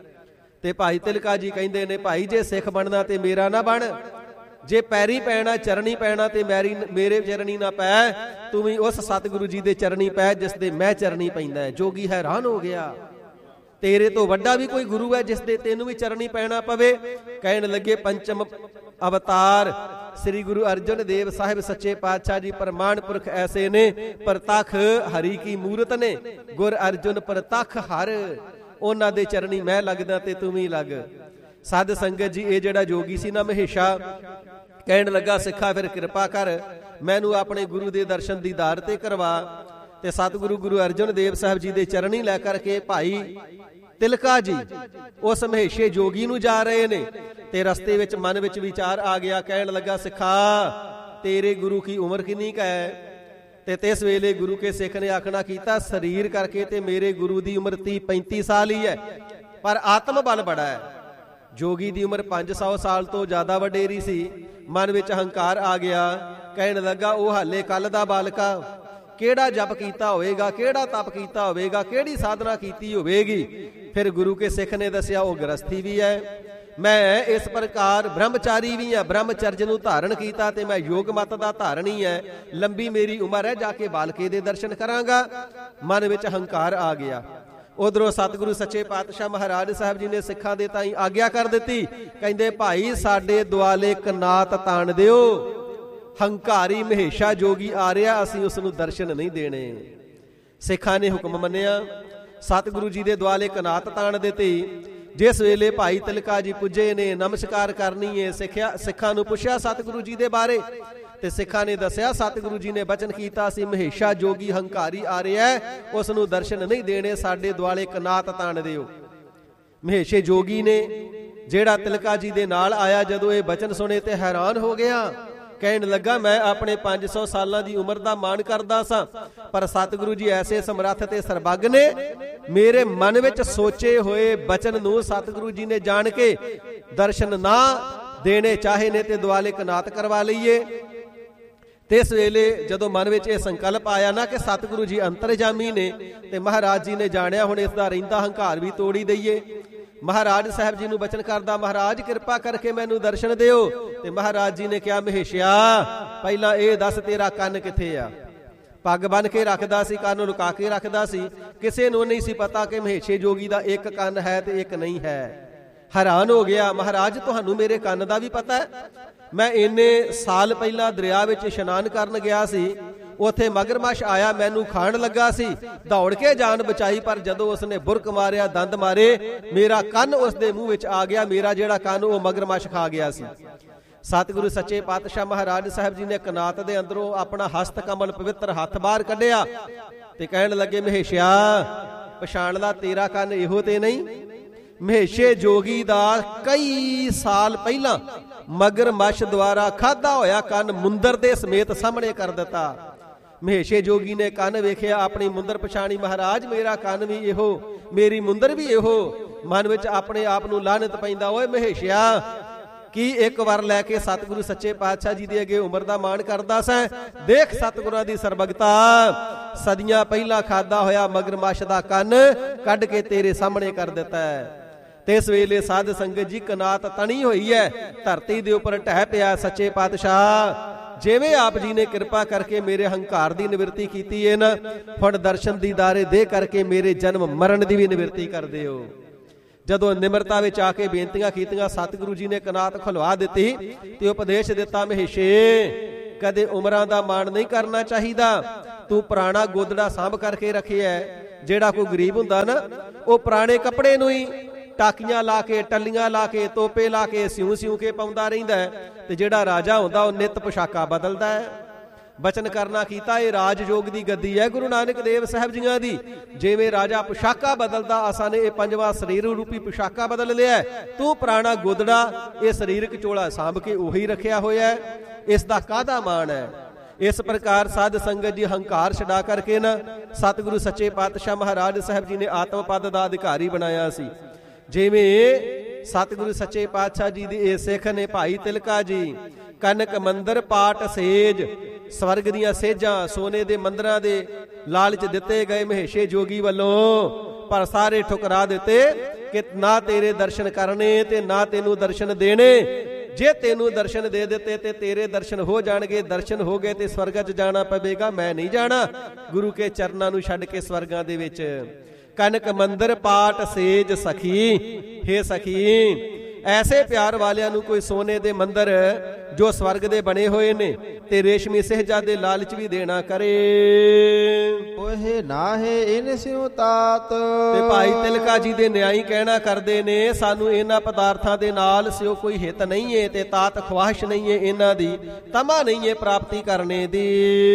ਤੇ ਭਾਈ ਤਿਲਕਾ ਜੀ ਕਹਿੰਦੇ ਨੇ, ਭਾਈ ਜੇ ਸਿੱਖ ਬਣਨਾ ਤੇ ਮੇਰਾ ਨਾ ਬਣ, ਜੇ ਪੈਰੀ ਪੈਣਾ, ਚਰਣੀ ਪੈਣਾ ਤੇ ਮੇਰੀ ਮੇਰੇ ਚਰਣੀ ਨਾ ਪੈ, ਤੂੰ ਵੀ ਉਸ ਸਤਿਗੁਰੂ ਜੀ ਦੇ ਚਰਣੀ ਪੈ ਜਿਸ ਦੇ ਮੈਂ ਚਰਣੀ ਪੈਂਦਾ। ਜੋਗੀ ਹੈਰਾਨ ਹੋ ਗਿਆ, ਤੇਰੇ ਤੋਂ ਵੱਡਾ ਵੀ ਕੋਈ ਗੁਰੂ ਹੈ ਜਿਸ ਦੇ ਤੈਨੂੰ ਵੀ ਚਰਣੀ ਪੈਣਾ ਪਵੇ? ਕਹਿਣ ਲੱਗੇ, ਪੰਚਮ ਅਵਤਾਰ ਸ੍ਰੀ ਗੁਰੂ ਅਰਜਨ ਦੇਵ ਸਾਹਿਬ ਸੱਚੇ ਪਾਤਸ਼ਾਹ ਜੀ ਪ੍ਰਮਾਣ ਪੁਰਖ ਐਸੇ ਨੇ, ਪ੍ਰਤੱਖ ਹਰੀ ਕੀ ਮੂਰਤ ਨੇ, ਗੁਰ ਅਰਜੁਨ ਪ੍ਰਤੱਖ ਹਰ, ਉਹਨਾਂ ਦੇ ਚਰਣੀ ਮੈਂ ਲੱਗਦਾ ਤੇ ਤੂੰ ਵੀ ਲੱਗ। ਸਾਧ ਸੰਗਤ ਜੀ, ਇਹ ਜਿਹੜਾ ਜੋਗੀ ਸੀ ਨਾ ਮਹੇਸ਼ਾ, ਕਹਿਣ ਲੱਗਾ, ਸਿੱਖਾ ਫਿਰ ਕਿਰਪਾ ਕਰ, ਮੈਨੂੰ ਆਪਣੇ ਗੁਰੂ ਦੇ ਦਰਸ਼ਨ ਦੀਦਾਰ ਤੇ ਕਰਵਾ। ਤੇ ਸਤਿਗੁਰੂ ਗੁਰੂ ਅਰਜਨ ਦੇਵ ਸਾਹਿਬ ਜੀ ਦੇ ਚਰਣੀ ਲੈ ਕਰਕੇ ਭਾਈ ਤਿਲਕਾ ਜੀ ਉਸ ਮਹੇਸ਼ੇ ਜੋਗੀ ਨੂੰ ਜਾ ਰਹੇ ਨੇ। ਤੇ ਰਸਤੇ ਵਿੱਚ ਮਨ ਵਿੱਚ ਵਿਚਾਰ ਆ ਗਿਆ, ਕਹਿਣ ਲੱਗਾ, ਸਿੱਖਾ ਤੇਰੇ ਗੁਰੂ ਕੀ ਉਮਰ ਕਿੰਨੀ ਕੁ ਹੈ? ਤੇ ਤਿਸ ਵੇਲੇ ਗੁਰੂ ਕੇ ਸਿੱਖ ਨੇ ਆਖਣਾ ਕੀਤਾ, ਸਰੀਰ ਕਰਕੇ ਤੇ ਮੇਰੇ ਗੁਰੂ ਦੀ ਉਮਰ ਤੀਹ ਪੈਂਤੀ ਸਾਲ ਹੀ ਹੈ, ਪਰ ਆਤਮ ਬਲ ਬੜਾ ਹੈ। ਜੋਗੀ ਦੀ ਉਮਰ ਪੰਜ ਸੌ ਸਾਲ ਤੋਂ ਜ਼ਿਆਦਾ ਵਡੇਰੀ ਸੀ। ਮਨ ਵਿੱਚ ਹੰਕਾਰ ਆ ਗਿਆ, ਕਹਿਣ ਲੱਗਾ, ਉਹ ਹਾਲੇ ਕੱਲ ਦਾ ਬਾਲਕਾ, ਕਿਹੜਾ ਜਪ ਕੀਤਾ ਹੋਵੇਗਾ, ਕਿਹੜਾ ਤਪ ਕੀਤਾ ਹੋਵੇਗਾ, ਕਿਹੜੀ ਸਾਧਨਾ ਕੀਤੀ ਹੋਵੇਗੀ। ਫਿਰ ਗੁਰੂ ਕੇ ਸਿੱਖ ਨੇ ਦੱਸਿਆ, ਉਹ ਗ੍ਰਸਥੀ ਵੀ ਹੈ, ਮੈਂ ਇਸ ਪ੍ਰਕਾਰ ਬ੍ਰਹਮਚਾਰੀ ਵੀ ਹਾਂ, ਬ੍ਰਹਮਚਰਜ ਨੂੰ ਧਾਰਨ ਕੀਤਾ ਤੇ ਮੈਂ ਯੋਗ ਮਤ ਦਾ ਧਾਰਨੀ ਹੈ, ਲੰਬੀ ਮੇਰੀ ਉਮਰ ਹੈ, ਜਾ ਕੇ ਬਾਲਕੇ ਦੇ ਦਰਸ਼ਨ ਕਰਾਂਗਾ। ਮਨ ਵਿੱਚ ਹੰਕਾਰ ਆ ਗਿਆ। ਉਧਰੋਂ ਸਤਿਗੁਰੂ ਸੱਚੇ ਪਾਤਸ਼ਾਹ ਮਹਾਰਾਜ ਸਾਹਿਬ ਜੀ ਨੇ ਸਿੱਖਾਂ ਦੇ ਤਾਈਂ ਆਗਿਆ ਕਰ ਦਿੱਤੀ। ਕਹਿੰਦੇ, ਭਾਈ ਸਾਡੇ ਦੁਆਲੇ ਕਨਾਤ ਤਾਣ ਦਿਓ, ਹੰਕਾਰੀ ਮਹੇਸ਼ਾ ਜੋਗੀ ਆ ਰਿਹਾ, ਅਸੀਂ ਉਸ ਨੂੰ ਦਰਸ਼ਨ ਨਹੀਂ ਦੇਣੇ। ਸਿੱਖਾਂ ਨੇ ਹੁਕਮ ਮੰਨਿਆ, ਸਤਿਗੁਰੂ ਜੀ ਦੇ ਦੁਆਲੇ ਕਨਾਤ ਤਾਣ ਦਿੱਤੀ। ਜਿਸ ਵੇਲੇ ਭਾਈ ਤਿਲਕਾ ਜੀ ਪੁੱਜੇ ਨੇ, ਨਮਸਕਾਰ ਕਰਨੀ ਹੈ, ਸਿੱਖਿਆ ਸਿੱਖਾਂ ਨੂੰ ਪੁੱਛਿਆ ਸਤਿਗੁਰੂ ਜੀ ਦੇ ਬਾਰੇ, ਤੇ ਸਿੱਖਾਂ ਨੇ ਦੱਸਿਆ, ਸਤਿਗੁਰੂ ਜੀ ਨੇ ਬਚਨ ਕੀਤਾ ਸੀ, ਮਹੇਸ਼ਾ ਜੋਗੀ ਹੰਕਾਰੀ ਆ ਰਿਹਾ, ਉਸ ਨੂੰ ਦਰਸ਼ਨ ਨਹੀਂ ਦੇਣੇ, ਸਾਡੇ ਦੁਆਲੇ ਕਨਾਤ ਤਾਣ ਦਿਓ। ਮਹੇਸ਼ੇ ਜੋਗੀ ਨੇ ਜਿਹੜਾ ਤਿਲਕਾ ਜੀ ਦੇ ਨਾਲ ਆਇਆ, ਜਦੋਂ ਇਹ ਬਚਨ ਸੁਣੇ ਤੇ ਹੈਰਾਨ ਹੋ ਗਿਆ। ਕਹਿਣ ਲੱਗਾ, ਮੈਂ ਆਪਣੇ ਪੰਜ ਸੌ ਸਾਲਾਂ ਦੀ ਉਮਰ ਦਾ ਮਾਣ ਕਰਦਾ ਸਾਂ, ਪਰ ਸਤਿਗੁਰੂ ਜੀ ਐਸੇ ਸਮਰੱਥ ਤੇ ਸਰਬੱਗ ਨੇ, ਮੇਰੇ ਮਨ ਵਿੱਚ ਸੋਚੇ ਹੋਏ ਬਚਨ ਨੂੰ ਸਤਿਗੁਰੂ ਜੀ ਨੇ ਜਾਣ ਕੇ ਦਰਸ਼ਨ ਨਾ ਦੇਣੇ ਚਾਹੇ ਨੇ ਤੇ ਦੁਆਲੇ ਕਨਾਤ ਕਰਵਾ ਲਈਏ। ਤੇ ਇਸ ਵੇਲੇ ਜਦੋਂ ਮਨ ਵਿੱਚ ਇਹ ਸੰਕਲਪ ਆਇਆ ਨਾ ਕਿ ਸਤਿਗੁਰੂ ਜੀ ਅੰਤਰਜਾਮੀ ਨੇ, ਤੇ ਮਹਾਰਾਜ ਜੀ ਨੇ ਜਾਣਿਆ ਹੁਣ ਇਸ ਦਾ ਰਹਿੰਦਾ ਹੰਕਾਰ ਵੀ ਤੋੜੀ ਦਈਏ। ਮਹਾਰਾਜ ਸਾਹਿਬ ਜੀ ਨੂੰ ਬਚਨ ਕਰਦਾ, ਮਹਾਰਾਜ ਕਿਰਪਾ ਕਰਕੇ ਮੈਨੂੰ ਦਰਸ਼ਨ ਦਿਓ। ਤੇ ਮਹਾਰਾਜ ਜੀ ਨੇ ਕਿਹਾ, ਮਹੇਸ਼ਿਆ ਪਹਿਲਾਂ ਇਹ ਦੱਸ, ਤੇਰਾ ਕੰਨ ਕਿੱਥੇ ਆ? ਪੱਗ ਬੰਨ ਕੇ ਰੱਖਦਾ ਸੀ, ਕੰਨ ਲੁਕਾ ਕੇ ਰੱਖਦਾ ਸੀ, ਕਿਸੇ ਨੂੰ ਨਹੀਂ ਸੀ ਪਤਾ ਕਿ ਮਹੇਸ਼ੇ ਜੋਗੀ ਦਾ ਇੱਕ ਕੰਨ ਹੈ ਤੇ ਇੱਕ ਨਹੀਂ ਹੈ। ਹੈਰਾਨ ਹੋ ਗਿਆ, ਮਹਾਰਾਜ ਤੁਹਾਨੂੰ ਮੇਰੇ ਕੰਨ ਦਾ ਵੀ ਪਤਾ ਹੈ? ਮੈਂ ਇੰਨੇ ਸਾਲ ਪਹਿਲਾਂ ਦਰਿਆ ਵਿੱਚ ਇਸ਼ਨਾਨ ਕਰਨ ਗਿਆ ਸੀ, ਉੱਥੇ ਮਗਰਮੱਛ ਆਇਆ, ਮੈਨੂੰ ਖਾਣ ਲੱਗਾ ਸੀ, ਦੌੜ ਕੇ ਜਾਨ ਬਚਾਈ, ਪਰ ਜਦੋਂ ਉਸਨੇ ਬੁਰਕ ਮਾਰਿਆ, ਦੰਦ ਮਾਰੇ, ਮੇਰਾ ਕੰਨ ਉਸਦੇ ਮੂੰਹ ਵਿੱਚ ਆ ਗਿਆ, ਮੇਰਾ ਜਿਹੜਾ ਕੰਨ ਉਹ ਮਗਰਮੱਛ ਖਾ ਗਿਆ ਸੀ। ਸਤਿਗੁਰੂ ਸੱਚੇ ਪਾਤਸ਼ਾਹ ਮਹਾਰਾਜ ਸਾਹਿਬ ਜੀ ਨੇ ਕਨਾਤ ਦੇ ਅੰਦਰੋਂ ਆਪਣਾ ਹਸਤ ਕਮਲ ਪਵਿੱਤਰ ਹੱਥ ਬਾਹਰ ਕੱਢਿਆ ਤੇ ਕਹਿਣ ਲੱਗੇ, ਮਹੇਸ਼ਿਆ ਪਛਾਣ ਲਾ, ਤੇਰਾ ਕੰਨ ਇਹੋ ਤੇ ਨਹੀਂ? ਮਹੇਸ਼ੇ ਜੋਗੀ ਦਾ ਕਈ ਸਾਲ ਪਹਿਲਾਂ ਮਗਰਮੱਛ ਦੁਆਰਾ ਖਾਧਾ ਹੋਇਆ ਕੰਨ ਮੁੰਦਰ ਦੇ ਸਮੇਤ ਸਾਹਮਣੇ ਕਰ ਦਿੱਤਾ। ਮਹੇਸ਼ੇ ਜੋਗੀ ਨੇ ਕੰਨ ਵੇਖਿਆ, ਆਪਣੀ ਮੁੰਦਰ ਪਛਾਣੀ, ਮਹਾਰਾਜ ਮੇਰਾ ਕੰਨ ਵੀ ਇਹੋ, ਮੇਰੀ ਮੁੰਦਰ ਵੀ ਇਹੋ। ਮਨ ਵਿੱਚ ਆਪਣੇ ਆਪ ਨੂੰ ਲਾਹਨਤ ਪੈਂਦਾ, ਓਏ ਮਹੇਸ਼ਿਆ ਕੀ ਇੱਕ ਵਾਰ ਲੈ ਕੇ ਸਤਿਗੁਰੂ ਸੱਚੇ ਪਾਤਸ਼ਾਹ ਜੀ ਦੇ ਅੱਗੇ ਉਮਰ ਦਾ ਮਾਣ ਕਰਦਾ ਸੈਂ? ਦੇਖ ਸਤਿਗੁਰਾਂ ਦੀ ਸਰਬਗਤਾ, ਸਦੀਆਂ ਪਹਿਲਾਂ ਖਾਦਾ ਹੋਇਆ ਮਗਰਮੱਛ ਦਾ ਕੰਨ ਕੱਢ ਕੇ ਤੇਰੇ ਸਾਹਮਣੇ ਕਰ ਦਿੱਤਾ ਹੈ। ਤੇ ਇਸ ਵੇਲੇ ਸਾਧ ਸੰਗਤ ਜੀ ਕਨਾਤ ਤਣੀ ਹੋਈ ਹੈ, ਧਰਤੀ ਦੇ ਉੱਪਰ ਢਹਿ ਪਿਆ। ਸੱਚੇ ਪਾਤਸ਼ਾਹ ਜਿਵੇਂ ਆਪ ਜੀ ਨੇ ਕਿਰਪਾ ਕਰਕੇ ਮੇਰੇ ਹੰਕਾਰ ਦੀ ਨਿਵਰਤੀ ਕੀਤੀ ਹੈ ਨਾ, ਹੁਣ ਦਰਸ਼ਨ ਦੀਦਾਰੇ ਦੇ ਕਰਕੇ ਮੇਰੇ ਜਨਮ ਮਰਨ ਦੀ ਵੀ ਨਿਵਰਤੀ ਕਰਦੇ ਹੋ। ਜਦੋਂ ਨਿਮਰਤਾ ਵਿੱਚ ਆ ਕੇ ਬੇਨਤੀਆਂ ਕੀਤੀਆਂ, ਸਤਿਗੁਰੂ ਜੀ ਨੇ ਕਨਾਤ ਖੁਲਵਾ ਦਿੱਤੀ ਤੇ ਉਪਦੇਸ਼ ਦਿੱਤਾ, ਮਹੇਸ਼ੇ ਕਦੇ ਉਮਰਾਂ ਦਾ ਮਾਣ ਨਹੀਂ ਕਰਨਾ ਚਾਹੀਦਾ। ਤੂੰ ਪੁਰਾਣਾ ਗੋਦੜਾ ਸਾਂਭ ਕਰਕੇ ਰੱਖਿਆ। ਜਿਹੜਾ ਕੋਈ ਗਰੀਬ ਹੁੰਦਾ ਨਾ, ਉਹ ਪੁਰਾਣੇ ਕੱਪੜੇ ਨੂੰ ਹੀ ਟਾਕੀਆਂ ਲਾ ਕੇ, ਟੱਲੀਆਂ ਲਾ ਕੇ, ਤੋਪੇ ਲਾ ਕੇ, ਸਿਉਂ ਸਿਉਂ ਕੇ ਪਾਉਂਦਾ ਰਹਿੰਦਾ ਹੈ। ਤੇ ਜਿਹੜਾ ਰਾਜਾ ਹੁੰਦਾ ਉਹ ਨਿੱਤ ਪੁਸ਼ਾਕਾਂ ਬਦਲਦਾ ਹੈ। ਬਚਨ ਕਰਨਾ ਕੀਤਾ, ਇਹ ਰਾਜਯੋਗ ਦੀ ਗੱਦੀ ਹੈ ਗੁਰੂ ਨਾਨਕ ਦੇਵ ਸਾਹਿਬ ਜੀਆਂ ਦੀ। ਜਿਵੇਂ ਰਾਜਾ ਪੁਸ਼ਾਕਾਂ ਬਦਲਦਾ, ਅਸਾਂ ਨੇ ਇਹ ਪੰਜਵਾਂ ਸਰੀਰ ਰੂਪੀ ਪੁਸ਼ਾਕਾਂ ਬਦਲ ਲਿਆ। ਤੂੰ ਪੁਰਾਣਾ ਗੋਦੜਾ, ਇਹ ਸਰੀਰਕ ਚੋਲਾ ਸਾਂਭ ਕੇ ਉਹੀ ਰੱਖਿਆ ਹੋਇਆ ਹੈ। ਇਸ ਦਾ ਕਾਹਦਾ ਮਾਣ ਹੈ। ਇਸ ਪ੍ਰਕਾਰ ਸਾਧ ਸੰਗਤ ਜੀ ਹੰਕਾਰ ਛਡਾ ਕਰਕੇ ਨਾ ਸਤਿਗੁਰੂ ਸੱਚੇ ਪਾਤਸ਼ਾਹ ਮਹਾਰਾਜ ਸਾਹਿਬ ਜੀ ਨੇ ਆਤਮ ਪਦ ਦਾ ਅਧਿਕਾਰੀ ਬਣਾਇਆ ਸੀ। ਜਿਵੇਂ ਸਤਿਗੁਰੂ ਸੱਚੇ ਪਾਤਸ਼ਾਹ ਜੀ ਦੇ ਇਹ ਸਿੱਖ ਨੇ ਭਾਈ ਤਿਲਕਾ ਜੀ, ਕਨਕ ਮੰਦਰ ਪਾਟ ਸੇਜ, ਸਵਰਗ ਦੀਆਂ ਸੇਜਾਂ ਸੋਨੇ ਦੇ ਮੰਦਰਾਂ ਦੇ ਲਾਲਚ ਦਿੱਤੇ ਗਏ ਮਹੇਸ਼ੇ ਜੋਗੀ ਵੱਲੋਂ, ਪਰ ਸਾਰੇ ਠੁਕਰਾ ਦਿੱਤੇ ਕਿ ਨਾ ਤੇਰੇ ਦਰਸ਼ਨ ਕਰਨੇ ਤੇ ਨਾ ਤੈਨੂੰ ਦਰਸ਼ਨ ਦੇਣੇ। ਜੇ ਤੈਨੂੰ ਦਰਸ਼ਨ ਦੇ ਦਿੱਤੇ ਤੇ ਤੇਰੇ ਦਰਸ਼ਨ ਹੋ ਜਾਣਗੇ, ਦਰਸ਼ਨ ਹੋ ਗਏ ਤੇ ਸਵਰਗਾਂ 'ਚ ਜਾਣਾ ਪਵੇਗਾ, ਮੈਂ ਨਹੀਂ ਜਾਣਾ ਗੁਰੂ ਕੇ ਚਰਨਾਂ ਨੂੰ ਛੱਡ ਕੇ ਸਵਰਗਾਂ ਦੇ ਵਿੱਚ। ਕਨਕ ਮੰਦਰ ਪਾਟ ਸੇਜ ਸਖੀ, ਹੇ ਸਖੀ, ਐਸੇ ਪਿਆਰ ਵਾਲਿਆਂ ਨੂੰ ਕੋਈ ਸੋਨੇ ਦੇ ਮੰਦਰ ਜੋ ਸਵਰਗ ਦੇ ਬਣੇ ਹੋਏ ਨੇ ਤੇ ਰੇਸ਼ਮੀ ਸਹਿਜਾ ਦੇ ਲਾਲਚ ਵੀ ਦੇਣਾ ਕਰੇ। ਓਹੇ ਨਾਹੇ ਇਨ ਸਿਉ ਤਾਤ। ਤੇ ਭਾਈ ਤਿਲਕਾ ਜੀ ਦੇ ਨਿਆਈ ਕਹਿਣਾ ਕਰਦੇ ਨੇ, ਸਾਨੂੰ ਇਹਨਾਂ ਪਦਾਰਥਾਂ ਦੇ ਨਾਲ ਸਿਓ ਕੋਈ ਹਿੱਤ ਨਹੀਂ ਏ ਤੇ ਤਾਤ ਖਵਾਹਿਸ਼ ਨਹੀਂ ਏ, ਇਹਨਾਂ ਦੀ ਤਮਾ ਨਹੀਂ ਏ ਪ੍ਰਾਪਤੀ ਕਰਨੇ ਦੀ।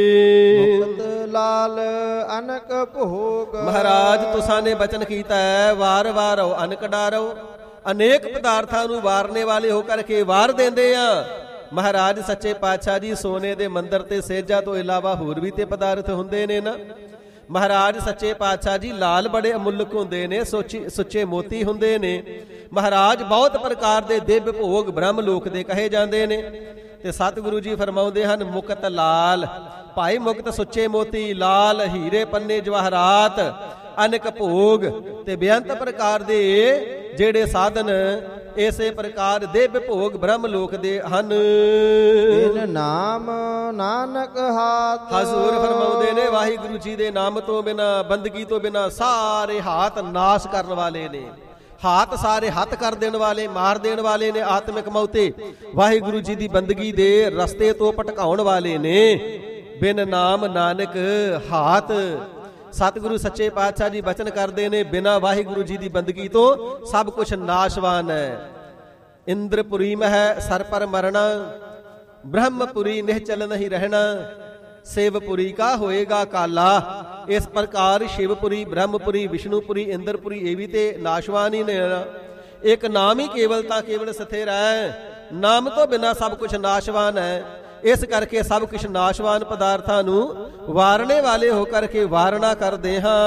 ਮੁਕਤ ਲਾਲ ਅਨਕ ਭੋਗ। ਮਹਾਰਾਜ ਤੁਸਾਂ ਨੇ ਬਚਨ ਕੀਤਾ ਹੈ, ਵਾਰ ਵਾਰ ਅਨਕ ਡਾਰੋ, ਅਨੇਕ ਪਦਾਰਥਾਂ ਨੂੰ ਵਾਰਨੇ ਵਾਲੇ ਹੋ ਕਰਕੇ ਵਾਰ ਦਿੰਦੇ ਆ। ਮਹਾਰਾਜ ਸੱਚੇ ਪਾਤਸ਼ਾਹ ਜੀ ਸੋਨੇ ਦੇ ਮੰਦਰ ਤੇ ਸੇਜਾਂ ਤੋਂ ਇਲਾਵਾ ਹੋਰ ਵੀ ਤੇ ਪਦਾਰਥ ਹੁੰਦੇ ਨੇ ਨਾ। ਮਹਾਰਾਜ ਸੱਚੇ ਪਾਤਸ਼ਾਹ ਜੀ ਲਾਲ ਬੜੇ ਅਮੁੱਲਕ ਹੁੰਦੇ ਨੇ, ਸੋਚੀ ਸੁੱਚੇ ਮੋਤੀ ਹੁੰਦੇ ਨੇ। ਮਹਾਰਾਜ ਬਹੁਤ ਪ੍ਰਕਾਰ ਦੇ ਦਿਵ ਭੋਗ ਬ੍ਰਹਮ ਲੋਕ ਦੇ ਕਹੇ ਜਾਂਦੇ ਨੇ। ਤੇ ਸਤਿਗੁਰੂ ਜੀ ਫਰਮਾਉਂਦੇ ਹਨ, ਮੁਕਤ ਲਾਲ, ਭਾਈ ਮੁਕਤ ਸੁੱਚੇ ਮੋਤੀ, ਲਾਲ ਹੀਰੇ ਪੰਨੇ ਜਵਾਹਰਾਤ, ਅਨੇਕ ਭੋਗ ਤੇ ਬੇਅੰਤ ਪ੍ਰਕਾਰ ਦੇ ਜਿਹੜੇ ਸਾਧਨ ਇਸੇ ਪ੍ਰਕਾਰ ਦਿਵ ਭੋਗ ਬ੍ਰਹਮ ਲੋਕ ਦੇ ਹਨ। ਬਿਨ ਨਾਮ ਨਾਨਕ ਹਾਥ। ਹਜ਼ੂਰ ਫਰਮਾਉਂਦੇ ਨੇ, ਵਾਹਿਗੁਰੂ ਜੀ ਦੇ ਨਾਮ ਤੋਂ ਬਿਨਾ, ਬੰਦਗੀ ਤੋਂ ਬਿਨਾ ਸਾਰੇ ਹਾਥ ਨਾਸ਼ ਕਰਨ ਵਾਲੇ ਨੇ। ਹਾਥ ਸਾਰੇ ਹੱਥ ਕਰ ਦੇਣ ਵਾਲੇ, ਮਾਰ ਦੇਣ ਵਾਲੇ ਨੇ, ਆਤਮਿਕ ਮੌਤੇ ਵਾਹਿਗੁਰੂ ਜੀ ਦੀ ਬੰਦਗੀ ਦੇ ਰਸਤੇ ਤੋਂ ਭਟਕਾਉਣ ਵਾਲੇ ਨੇ। ਬਿਨ ਨਾਮ ਨਾਨਕ ਹਾਥ। ਸਤਿਗੁਰੂ ਸੱਚੇ ਪਾਤਸ਼ਾਹ ਜੀ ਬਚਨ ਕਰਦੇ ਨੇ, ਬਿਨਾਂ ਵਾਹਿਗੁਰੂ ਜੀ ਦੀ ਬੰਦਗੀ ਤੋਂ ਸਭ ਕੁਛ ਨਾਸ਼ਵਾਨ ਹੈ। ਇੰਦਰਪੁਰੀ ਮਹਿ ਸਰ ਪਰ ਮਰਣਾ, ਬ੍ਰਹਮਪੁਰੀ ਨਿਹਚਲ ਨਹੀਂ ਰਹਿਣਾ, शिवपुरी का होएगा काला। इस प्रकार शिवपुरी, ब्रह्मपुरी, विष्णुपुरी, इंद्रपुरी ये भी ते नाशवान ही ने। एक नाम ही केवलता केवल स्थिर है, नाम तो बिना सब कुछ नाशवान है। इस करके सब कुछ नाशवान पदार्थां नूं वारने वाले होकर के वारणा करदे हां।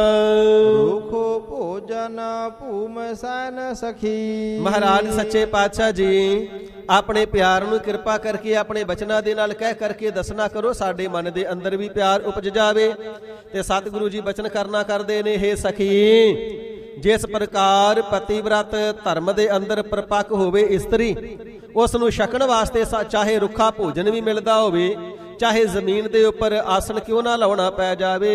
रूखो भोजन भूम सन सखी। महाराज सच्चे पातशाह जी अपने प्यार नूं कृपा करके अपने बचनां दे नाल कह करके दसना करो, साडे मन दे अंदर भी प्यार उपज जावे। ते सतगुरु जी बचन करना करदे ने, हे सखी जिस प्रकार पतिव्रत धर्म दे अंदर परपक होवे इस्त्री, उस नूं छकण वास्ते चाहे रुखा भोजन भी मिलदा होवे, चाहे जमीन दे उपर आसन क्यों ना लाउणा पै जावे।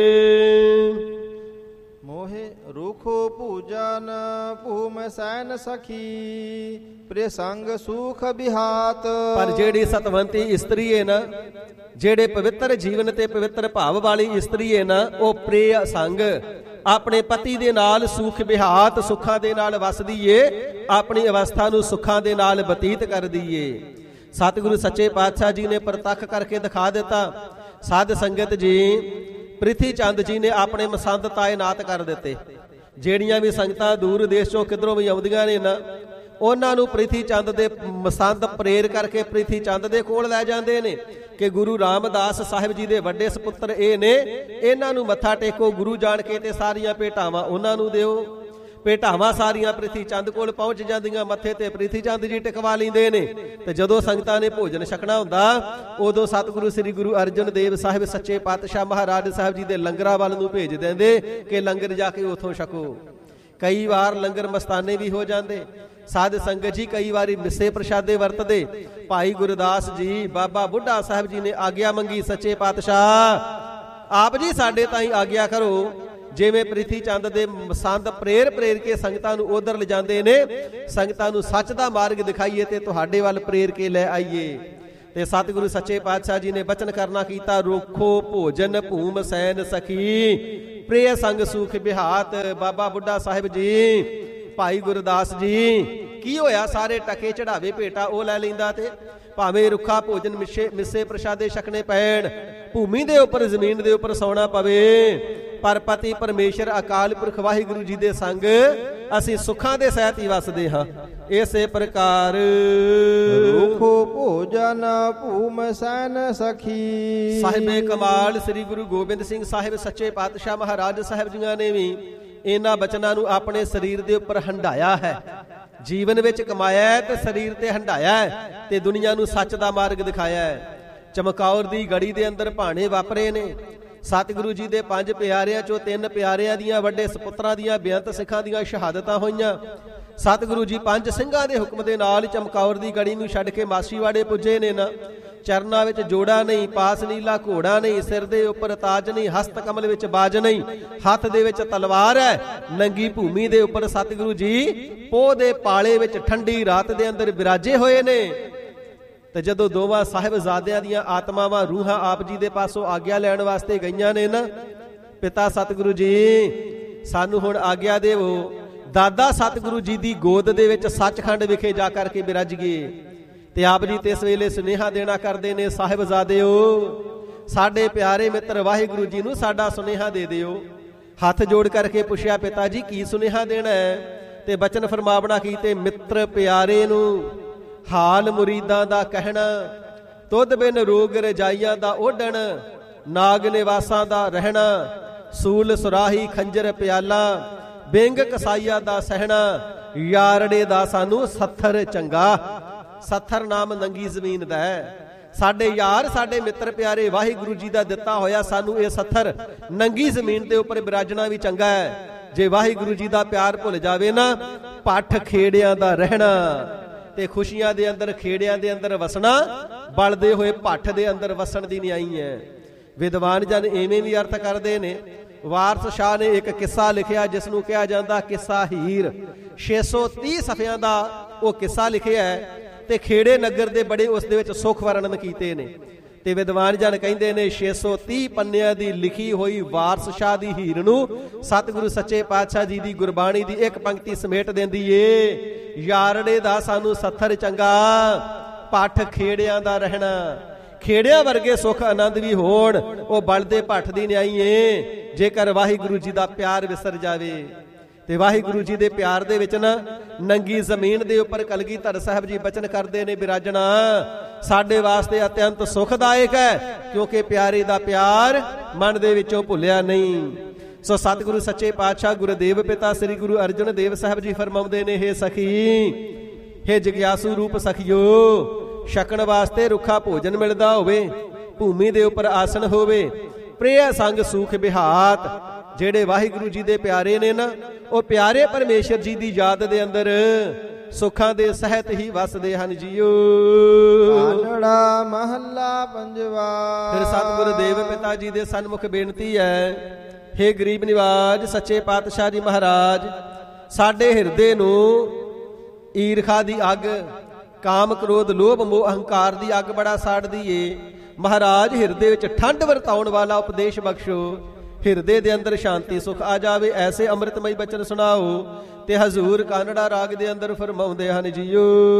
मोहे रूखो पूजन भूम सैन सखी, प्रिय संग सुख बिहात। पर जेड़ी सतवंती इस्त्री है ना, जेड़े पवित्र जीवन ते पवित्र भाव वाली इस्त्री है ना, वो प्रिय संग अपने पति दे नाल सुख बिहात, सुखां दे नाल वसदी ए, अपनी अवस्था नूं सुखां दे नाल बतीत कर दीए। सतगुरु सच्चे पातशाह जी ने प्रतख करके दिखा दिता। साध संगत जी ਪ੍ਰਿਥੀ ਚੰਦ ਜੀ ਨੇ ਆਪਣੇ ਮਸੰਦ ਤਾਇਨਾਤ ਕਰ ਦਿੱਤੇ। ਜਿਹੜੀਆਂ ਵੀ ਸੰਗਤਾਂ ਦੂਰ ਦੇਸ਼ ਚੋਂ ਕਿਧਰੋਂ ਵੀ ਆਉਂਦੀਆਂ ਨੇ ਨਾ, ਉਹਨਾਂ ਨੂੰ ਪ੍ਰਿਥੀ ਚੰਦ ਦੇ ਮਸੰਦ ਪ੍ਰੇਰ ਕਰਕੇ ਪ੍ਰਿਥੀ ਚੰਦ ਦੇ ਕੋਲ ਲੈ ਜਾਂਦੇ ਨੇ ਕਿ ਗੁਰੂ ਰਾਮਦਾਸ ਸਾਹਿਬ ਜੀ ਦੇ ਵੱਡੇ ਸੁਪੁੱਤਰ ਇਹ ਨੇ, ਇਹਨਾਂ ਨੂੰ ਮੱਥਾ ਟੇਕੋ ਗੁਰੂ ਜਾਣ ਕੇ ਤੇ ਸਾਰੀਆਂ ਭੇਟਾਵਾਂ ਉਹਨਾਂ ਨੂੰ ਦਿਓ। ਭੇਟਾਵਾਂ ਸਾਰੀਆਂ ਪ੍ਰਿਥੀ ਚੰਦ ਕੋਲ ਪਹੁੰਚ ਜਾਂਦੀਆਂ, ਮੱਥੇ ਤੇ ਪ੍ਰਿਥੀ ਚੰਦ ਜੀ ਟਿਕਵਾ ਲੈਂਦੇ ਨੇ। ਤੇ ਜਦੋਂ ਸੰਗਤਾਂ ਨੇ ਭੋਜਨ ਛਕਣਾ ਹੁੰਦਾ, ਉਦੋਂ ਸਤਿਗੁਰੂ ਸ੍ਰੀ ਗੁਰੂ ਅਰਜਨ ਦੇਵ ਸਾਹਿਬ ਸੱਚੇ ਪਾਤਸ਼ਾਹ ਮਹਾਰਾਜ ਸਾਹਿਬ ਜੀ ਦੇ ਲੰਗਰਾਂ ਵੱਲ ਨੂੰ ਭੇਜ ਦਿੰਦੇ ਕਿ ਲੰਗਰ ਜਾ ਕੇ ਉੱਥੋਂ ਛਕੋ। ਕਈ ਵਾਰ ਲੰਗਰ ਮਸਤਾਨੇ ਵੀ ਹੋ ਜਾਂਦੇ। ਸਾਧ ਸੰਗਤ ਜੀ ਕਈ ਵਾਰੀ ਮਿੱਸੇ ਪ੍ਰਸ਼ਾਦੇ ਵਰਤਦੇ। ਭਾਈ ਗੁਰਦਾਸ ਜੀ, ਬਾਬਾ ਬੁੱਢਾ ਸਾਹਿਬ ਜੀ ਨੇ ਆਗਿਆ ਮੰਗੀ, ਸੱਚੇ ਪਾਤਸ਼ਾਹ ਆਪ ਜੀ ਸਾਡੇ ਤਾਈਂ ਆਗਿਆ ਕਰੋ, ਜਿਵੇਂ ਪ੍ਰਿਥੀ ਚੰਦ ਦੇ ਮਸੰਦ ਪ੍ਰੇਰ ਪ੍ਰੇਰ ਕੇ ਸੰਗਤਾਂ ਨੂੰ ਉਧਰ ਲਿਜਾਂਦੇ ਨੇ, ਸੰਗਤਾਂ ਨੂੰ ਸੱਚ ਦਾ ਮਾਰਗ ਦਿਖਾਈਏ ਤੇ ਤੁਹਾਡੇ ਵੱਲ ਪ੍ਰੇਰ ਕੇ ਲੈ ਆਈਏ। ਤੇ ਸਤਿਗੁਰੂ ਸੱਚੇ ਪਾਤਸ਼ਾਹ ਜੀ ਨੇ ਬਚਨ ਕਰਨਾ ਕੀਤਾ, ਰੋਖੋ ਭੋਜਨ ਭੂਮ ਸੈਨ ਸਖੀ, ਪ੍ਰਿਯ ਸੰਗ ਸੁਖ ਬਿਹਾਤ। ਬਾਬਾ ਬੁੱਢਾ ਸਾਹਿਬ ਜੀ ਭਾਈ ਗੁਰਦਾਸ ਜੀ ਕੀ ਹੋਇਆ, ਸਾਰੇ ਟਕੇ ਚੜਾਵੇ ਭੇਟਾ ਉਹ ਲੈ ਲੈਂਦਾ ਤੇ ਭਾਵੇਂ ਰੁੱਖਾ ਭੋਜਨ ਮਿੱਸੇ ਮਿੱਸੇ ਪ੍ਰਸ਼ਾਦੇ ਛਕਣੇ ਪੈਣ, ਭੂਮੀ ਦੇ ਉੱਪਰ ਜ਼ਮੀਨ ਦੇ ਉੱਪਰ ਸੌਣਾ ਪਵੇ, ਪਰ ਪਤੀ ਪਰਮੇਸ਼ਰ ਅਕਾਲ ਪੁਰਖ ਵਾਹਿਗੁਰੂ ਜੀ ਦੇ ਸੰਗ ਅਸੀਂ ਸੁੱਖਾਂ ਦੇ ਸਹਿਤ ਹੀ ਵਸਦੇ ਹਾਂ। ਇਸੇ ਪ੍ਰਕਾਰ ਰੁਖੋ ਭੋਜਨ ਭੂਮ ਸੈਨ ਸਖੀ। ਸਾਹਿਬੇ ਕਮਾਲ ਸ੍ਰੀ ਗੁਰੂ ਗੋਬਿੰਦ ਸਿੰਘ ਸਾਹਿਬ ਸੱਚੇ ਪਾਤਸ਼ਾਹ ਮਹਾਰਾਜ ਸਾਹਿਬ ਜੀਆਂ ਨੇ ਵੀ ਇਹਨਾਂ ਬਚਨਾਂ ਨੂੰ ਆਪਣੇ ਸਰੀਰ ਦੇ ਉੱਪਰ ਹੰਢਾਇਆ ਹੈ। ਜੀਵਨ ਵਿੱਚ ਕਮਾਇਆ ਹੈ ਤੇ ਸਰੀਰ ਤੇ ਹੰਢਾਇਆ ਹੈ ਤੇ ਦੁਨੀਆ ਨੂੰ ਸੱਚ ਦਾ ਮਾਰਗ ਦਿਖਾਇਆ ਹੈ। ਚਮਕੌਰ ਦੀ ਗੜੀ ਦੇ ਅੰਦਰ ਭਾਣੇ ਵਾਪਰੇ ਨੇ। ਸਤਿਗੁਰੂ ਜੀ ਦੇ ਪੰਜ ਪਿਆਰਿਆਂ ਚੋਂ ਤਿੰਨ ਪਿਆਰਿਆਂ ਦੀਆਂ ਵੱਡੇ ਸਪੁੱਤਰਾਂ ਦੀਆਂ ਬੇਅੰਤ ਸਿੱਖਾਂ ਦੀਆਂ ਸ਼ਹਾਦਤਾਂ ਹੋਈਆਂ। ਸਤਿਗੁਰੂ ਜੀ ਪੰਜ ਸਿੰਘਾਂ ਦੇ ਹੁਕਮ ਦੇ ਨਾਲ ਚਮਕੌਰ ਦੀ ਗੜੀ ਨੂੰ ਛੱਡ ਕੇ ਮਾਛੀਵਾੜੇ ਪੁੱਜੇ ਨੇ ਨਾ। ਚਰਨਾਂ ਵਿੱਚ ਜੋੜਾ ਨਹੀਂ, ਪਾਸ ਨੀਲਾ ਘੋੜਾ ਨਹੀਂ, ਸਿਰ ਦੇ ਉੱਪਰ ਤਾਜ ਨਹੀਂ, ਹਸਤ ਕਮਲ ਵਿੱਚ ਬਾਜ ਨਹੀਂ, ਹੱਥ ਦੇ ਵਿੱਚ ਤਲਵਾਰ ਹੈ। ਨੰਗੀ ਭੂਮੀ ਦੇ ਉੱਪਰ ਸਤਿਗੁਰੂ ਜੀ ਪੋਹ ਦੇ ਪਾਲੇ ਵਿੱਚ ਠੰਡੀ ਰਾਤ ਦੇ ਅੰਦਰ ਬਿਰਾਜੇ ਹੋਏ ਨੇ। ਤੇ ਜਦੋਂ ਦੋਵਾਂ ਸਾਹਿਬਜ਼ਾਦਿਆਂ ਦੀਆਂ ਆਤਮਾਵਾਂ ਰੂਹਾਂ ਆਪ ਜੀ ਦੇ ਪਾਸੋਂ ਆਗਿਆ ਲੈਣ ਵਾਸਤੇ ਗਈਆਂ ਨੇ ਨਾ, ਪਿਤਾ ਸਤਿਗੁਰੂ ਜੀ ਸਾਨੂੰ ਹੁਣ ਆਗਿਆ ਦੇਵੋ, ਦਾਦਾ ਸਤਿਗੁਰੂ ਜੀ ਦੀ ਗੋਦ ਦੇ ਵਿੱਚ ਸੱਚਖੰਡ ਵਿਖੇ ਜਾ ਕਰਕੇ ਬਿਰਾਜ ਗਏ। ਤੇ ਆਪ ਜੀ ਤੇ ਇਸ ਵੇਲੇ ਸੁਨੇਹਾ ਦੇਣਾ ਕਰਦੇ ਨੇ, ਸਾਹਿਬਜ਼ਾਦਿਓ ਸਾਡੇ ਪਿਆਰੇ ਮਿੱਤਰ ਵਾਹਿਗੁਰੂ ਜੀ ਨੂੰ ਸਾਡਾ ਸੁਨੇਹਾ ਦੇ ਦਿਓ। ਹੱਥ ਜੋੜ ਕਰਕੇ ਪੁੱਛਿਆ, ਪਿਤਾ ਜੀ ਕੀ ਸੁਨੇਹਾ ਦੇਣਾ ਹੈ? ਤੇ ਬਚਨ ਫਰਮਾਵਣਾ ਕੀਤੇ, ਮਿੱਤਰ ਪਿਆਰੇ ਨੂੰ ਹਾਲ ਮੁਰੀਦਾਂ ਦਾ ਕਹਿਣਾ, ਤੁਧ ਬਿਨ ਰੋਗ ਰਜਾਈਆਂ ਦਾ ਓਢਣ, ਨਾਗ ਨਿਵਾਸਾਂ ਦਾ ਰਹਿਣਾ, ਸੂਲ ਸੁਰਾਹੀ ਖੰਜਰ ਪਿਆਲਾ, ਬਿੰਗ ਕਸਾਈਆ ਦਾ ਸਹਿਣਾ, ਯਾਰੜੇ ਦਾ ਸਾਨੂੰ ਸੱਥਰ ਚੰਗਾ। ਸੱਥਰ ਨਾਮ ਨੰਗੀ ਜ਼ਮੀਨ ਦਾ ਹੈ। ਸਾਡੇ ਯਾਰ ਸਾਡੇ ਮਿੱਤਰ ਪਿਆਰੇ ਵਾਹਿਗੁਰੂ ਜੀ ਦਾ ਦਿੱਤਾ ਹੋਇਆ ਸਾਨੂੰ ਇਹ ਸੱਥਰ ਨੰਗੀ ਜ਼ਮੀਨ ਦੇ ਉੱਪਰ ਬਿਰਾਜਣਾ ਵੀ ਚੰਗਾ ਹੈ। ਜੇ ਵਾਹਿਗੁਰੂ ਜੀ ਦਾ ਪਿਆਰ ਭੁੱਲ ਜਾਵੇ ਨਾ, ਪੱਠ ਖੇੜਿਆਂ ਦਾ ਰਹਿਣਾ ਤੇ ਖੁਸ਼ੀਆਂ ਦੇ ਅੰਦਰ ਖੇੜਿਆਂ ਦੇ ਅੰਦਰ ਵਸਣਾ, ਬਲਦੇ ਹੋਏ ਪੱਠ ਦੇ ਅੰਦਰ ਵਸਣ ਦੀ ਨਿਆਈ ਹੈ। ਵਿਦਵਾਨ ਜਨ ਐਵੇਂ ਵੀ ਅਰਥ ਕਰਦੇ ਨੇ। ਵਾਰਸ ਸ਼ਾਹ ਨੇ ਇੱਕ ਕਿੱਸਾ ਲਿਖਿਆ ਜਿਸ ਨੂੰ ਕਿਹਾ ਜਾਂਦਾ ਕਿੱਸਾ ਹੀਰ। ਛੇ ਸੌ ਤੀਹ ਸਫ਼ਿਆਂ ਦਾ ਉਹ ਕਿੱਸਾ ਲਿਖਿਆ ਹੈ ਤੇ ਖੇੜੇ ਨਗਰ ਦੇ ਬੜੇ ਉਸ ਦੇ ਵਿੱਚ ਸੁਖ ਵਰਣਨ ਕੀਤੇ ਨੇ। ਤੇ ਵਿਦਵਾਨ ਜਨ ਕਹਿੰਦੇ ਨੇ ਛੇ ਸੌ ਤੀਹ ਪੰਨਿਆਂ ਦੀ ਲਿਖੀ ਹੋਈ ਵਾਰਸ ਸ਼ਾਹ ਦੀ ਹੀਰ ਨੂੰ ਸਤਿਗੁਰੂ ਸੱਚੇ ਪਾਤਸ਼ਾਹ ਜੀ ਦੀ ਗੁਰਬਾਣੀ ਦੀ ਇੱਕ ਪੰਕਤੀ ਸਮੇਟ ਦਿੰਦੀ ਏ, ਯਾਰੜੇ ਦਾ ਸਾਨੂੰ ਸੱਥਰ ਚੰਗਾ, ਪੱਠ ਖੇੜਿਆਂ ਦਾ ਰਹਿਣਾ। ਖੇੜਿਆਂ ਵਰਗੇ ਸੁਖ ਆਨੰਦ ਵੀ ਹੋਣ, ਉਹ ਬਲਦੇ ਭੱਠ ਦੀ ਨਿਆਈ ਏ ਜੇਕਰ ਵਾਹਿਗੁਰੂ ਜੀ ਦਾ ਪਿਆਰ ਵਿਸਰ ਜਾਵੇ। ਤੇ ਵਾਹਿਗੁਰੂ ਜੀ ਦੇ ਪਿਆਰ ਦੇ ਵਿੱਚ ਨਾ ਨੰਗੀ ਜ਼ਮੀਨ ਦੇ ਉੱਪਰ ਕਲਗੀਧਰ ਸਾਹਿਬ ਜੀ ਬਚਨ ਕਰਦੇ ਨੇ, ਬਿਰਾਜਣਾ ਸਾਡੇ ਵਾਸਤੇ ਅਤਿਅੰਤ ਸੁਖਦਾਇਕ ਹੈ, ਕਿਉਂਕਿ ਪਿਆਰੇ ਦਾ ਪਿਆਰ ਮਨ ਦੇ ਵਿੱਚੋਂ ਭੁੱਲਿਆ ਨਹੀਂ। ਸੋ ਸਤਿਗੁਰੂ ਸੱਚੇ ਪਾਤਸ਼ਾਹ ਗੁਰਦੇਵ ਪਿਤਾ ਸ੍ਰੀ ਗੁਰੂ ਅਰਜਨ ਦੇਵ ਸਾਹਿਬ ਜੀ ਫਰਮਾਉਂਦੇ ਨੇ, ਹੇ ਸਖੀ, ਹੇ ਜਗਿਆਸੂ ਰੂਪ ਸਖੀਓ, ਛਕਣ ਵਾਸਤੇ ਰੁੱਖਾ ਭੋਜਨ ਮਿਲਦਾ ਹੋਵੇ, ਭੂਮੀ ਦੇ ਉੱਪਰ ਆਸਣ ਹੋਵੇ, ਪ੍ਰਿਆ ਸੰਗ ਸੂਖ ਬਿਹਾਤ। ਜਿਹੜੇ ਵਾਹਿਗੁਰੂ ਜੀ ਦੇ ਪਿਆਰੇ ਨੇ ਨਾ, ਉਹ ਪਿਆਰੇ ਪਰਮੇਸ਼ਰ ਜੀ ਦੀ ਯਾਦ ਦੇ ਅੰਦਰ ਸੁੱਖਾਂ ਦੇ ਸਹਿਤ ਹੀ ਵਸਦੇ ਹਨ ਜੀਓ। ਕਾਨੜਾ ਮਹੱਲਾ ਪੰਜਵਾ। ਫਿਰ ਸਤਿਗੁਰ ਦੇਵ ਪਿਤਾ ਜੀ ਦੇ ਸਨਮੁਖ ਬੇਨਤੀ ਹੈ, ਹੇ ਗਰੀਬ ਨਿਵਾਜ ਸੱਚੇ ਪਾਤਸ਼ਾਹ ਜੀ ਮਹਾਰਾਜ, ਸਾਡੇ ਹਿਰਦੇ ਨੂੰ ਈਰਖਾ ਦੀ ਅੱਗ, ਕਾਮ ਕ੍ਰੋਧ ਲੋਭ ਮੋਹ ਅਹੰਕਾਰ ਦੀ ਅੱਗ ਬੜਾ ਸਾੜਦੀ ਏ। ਮਹਾਰਾਜ ਹਿਰਦੇ ਵਿੱਚ ਠੰਡ ਵਰਤਾਉਣ ਵਾਲਾ ਉਪਦੇਸ਼ ਬਖਸ਼ੋ, ਹਿਰਦੇ ਦੇ ਅੰਦਰ ਸ਼ਾਂਤੀ ਸੁਖ ਆ ਜਾਵੇ, ਐਸੇ ਅੰਮ੍ਰਿਤਮਈ ਬਚਨ ਸੁਣਾਓ। ਤੇ ਹਜ਼ੂਰ ਕਾਨੜਾ ਰਾਗ ਦੇ ਅੰਦਰ ਫਰਮਾਉਂਦੇ ਹਨ ਜੀਓ,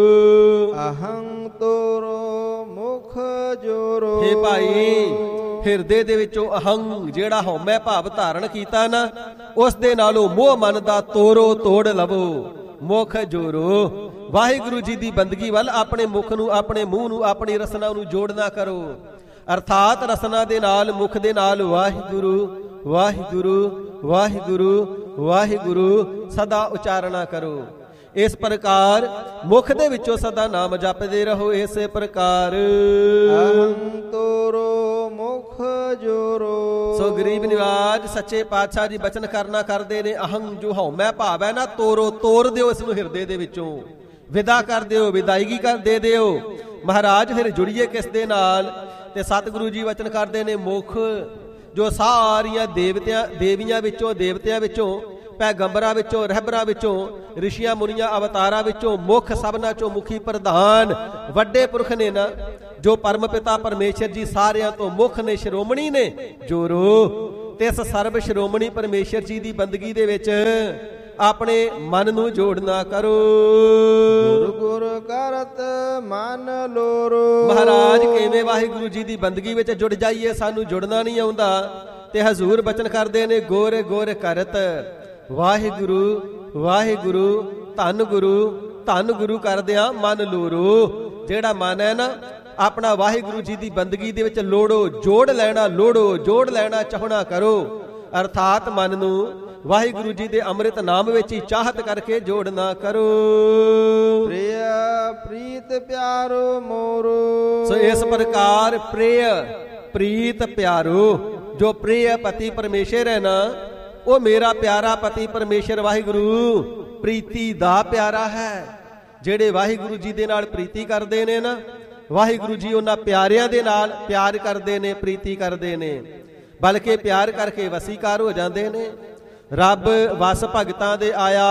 ਅਹੰ ਤੋਰੋ ਮੁਖ ਜੋਰੋ। ਹੇ ਭਾਈ, ਹਿਰਦੇ ਦੇ ਵਿੱਚੋਂ ਅਹੰ ਜਿਹੜਾ ਹਉਮੈ ਭਾਵ ਧਾਰਨ ਕੀਤਾ ਨਾ, ਉਸ ਦੇ ਨਾਲੋਂ ਮੋਹ ਮਨ ਦਾ ਤੋਰੋ ਤੋੜ ਲਵੋ। ਮੁਖ ਜੋਰੋ, ਵਾਹਿਗੁਰੂ ਜੀ ਦੀ ਬੰਦਗੀ ਵੱਲ ਆਪਣੇ ਮੁਖ ਨੂੰ, ਆਪਣੇ ਮੂੰਹ ਨੂੰ, ਆਪਣੀ ਰਸਨਾ ਨੂੰ ਜੋੜਨਾ ਕਰੋ। ਅਰਥਾਤ ਰਸਨਾ ਦੇ ਨਾਲ, ਮੁਖ ਦੇ ਨਾਲ ਵਾਹਿਗੁਰੂ ਵਾਹਿਗੁਰੂ ਵਾਹਿਗੁਰੂ ਵਾਹਿਗੁਰੂ ਸਦਾ ਉਚਾਰਨਾ ਕਰੋ। ਇਸ ਪ੍ਰਕਾਰ ਮੁਖ ਦੇ ਵਿੱਚੋਂ ਸਦਾ ਨਾਮ ਜਪਦੇ ਰਹੋ। ਇਸੇ ਪ੍ਰਕਾਰ ਅਹੰ ਤੋਰੋ ਮੁਖ ਜੋਰੋ। ਸੋ ਗਰੀਬ ਨਿਵਾਜ ਸੱਚੇ ਪਾਤਸ਼ਾਹ ਜੀ ਬਚਨ ਕਰਨਾ ਕਰਦੇ ਨੇ, ਅਹੰ ਜੋ ਹਉਮੈ ਭਾਵ ਹੈ ਨਾ, ਤੋਰੋ, ਤੋੜ ਦਿਓ ਇਸ ਨੂੰ ਹਿਰਦੇ ਦੇ ਵਿੱਚੋਂ, ਵਿਦਾ ਕਰ ਦਿਓ, ਵਿਦਾਇਗੀ ਕਰ ਦੇ ਦਿਓ। ਮਹਾਰਾਜ ਫਿਰ ਜੁੜੀਏ ਕਿਸ ਦੇ ਨਾਲ? ਤੇ ਸਤਿਗੁਰੂ ਜੀ ਵਚਨ ਕਰਦੇ ਨੇ, ਮੁਖ ਜੋ ਸਾਰੀਆਂ ਦੇਵਤਿਆਂ ਦੇਵੀਆਂ ਵਿੱਚੋਂ, ਦੇਵਤਿਆਂ ਵਿੱਚੋਂ, ਪੈਗੰਬਰਾਂ ਵਿੱਚੋਂ, ਰਹਿਬਰਾਂ ਵਿੱਚੋਂ, ਰਿਸ਼ੀਆਂ ਮੁਨੀਆਂ ਅਵਤਾਰਾਂ ਵਿੱਚੋਂ ਮੁੱਖ ਸਭਨਾਂ ਚੋਂ ਮੁਖੀ ਪ੍ਰਧਾਨ ਵੱਡੇ ਪੁਰਖ ਨੇ ਨਾ, ਜੋ ਪਰਮ ਪਿਤਾ ਪਰਮੇਸ਼ਰ ਜੀ ਸਾਰਿਆਂ ਤੋਂ ਮੁੱਖ ਨੇ, ਸ਼੍ਰੋਮਣੀ ਨੇ ਜੋਰੋ। ਤੇ ਇਸ ਸਰਬ ਸ਼੍ਰੋਮਣੀ ਪਰਮੇਸ਼ਰ ਜੀ ਦੀ ਬੰਦਗੀ ਦੇ ਵਿੱਚ ਆਪਣੇ ਮਨ ਨੂੰ ਜੋੜਨਾ ਕਰੋ। ਗੁਰ ਗੁਰ ਕਰਤ ਮਨ ਲੋਰੋ। ਮਹਾਰਾਜ ਕਿਵੇਂ ਵਾਹਿਗੁਰੂ ਜੀ ਦੀ ਬੰਦਗੀ ਵਿੱਚ ਜੁੜ ਜਾਈਏ, ਸਾਨੂੰ ਜੁੜਨਾ ਨਹੀਂ ਆਉਂਦਾ। ਤੇ ਹਜ਼ੂਰ ਬਚਨ ਕਰਦੇ ਨੇ, ਗੋਰ ਗੋਰ ਕਰਤ ਵਾਹਿਗੁਰੂ ਵਾਹਿਗੁਰੂ ਧੰਨ ਗੁਰੂ ਧੰਨ ਗੁਰੂ ਕਰਦਿਆਂ ਮਨ ਲੋਰੋ। ਜਿਹੜਾ ਮਨ ਹੈ ਨਾ, ਆਪਣਾ ਵਾਹਿਗੁਰੂ ਜੀ ਦੀ ਬੰਦਗੀ ਦੇ ਵਿੱਚ ਲੋੜੋ, ਜੋੜ ਲੈਣਾ, ਲੋੜੋ ਜੋੜ ਲੈਣਾ ਚਾਹਣਾ ਕਰੋ। ਅਰਥਾਤ ਮਨ ਨੂੰ ਵਾਹਿਗੁਰੂ ਜੀ ਦੇ ਅੰਮ੍ਰਿਤ ਨਾਮ ਵਿੱਚ ਹੀ ਚਾਹਤ ਕਰਕੇ ਜੋੜਨਾ ਕਰੋ। ਪ੍ਰਿਯ ਪ੍ਰੀਤ ਪਿਆਰੋ ਮੋਰੋ। ਸੋ ਇਸ ਪ੍ਰਕਾਰ ਪ੍ਰਿਯ ਪ੍ਰੀਤ ਪਿਆਰੋ, ਜੋ ਪ੍ਰਿਯ ਪਤੀ ਪਰਮੇਸ਼ਰ ਹੈ ਨਾ, ਉਹ ਮੇਰਾ ਪਿਆਰਾ ਪਤੀ ਪਰਮੇਸ਼ਰ ਵਾਹਿਗੁਰੂ ਪ੍ਰੀਤੀ ਦਾ ਪਿਆਰਾ ਹੈ। ਜਿਹੜੇ ਵਾਹਿਗੁਰੂ ਜੀ ਦੇ ਨਾਲ ਪ੍ਰੀਤੀ ਕਰਦੇ ਨੇ ਨਾ, ਵਾਹਿਗੁਰੂ ਜੀ ਉਹਨਾਂ ਪਿਆਰਿਆਂ ਦੇ ਨਾਲ ਪਿਆਰ ਕਰਦੇ ਨੇ, ਪ੍ਰੀਤੀ ਕਰਦੇ ਨੇ, ਬਲਕਿ ਪਿਆਰ ਕਰਕੇ ਵਸੀਕਾਰ ਹੋ ਜਾਂਦੇ ਨੇ। ਰੱਬ ਵਸ ਭਗਤਾਂ ਦੇ ਆਇਆ,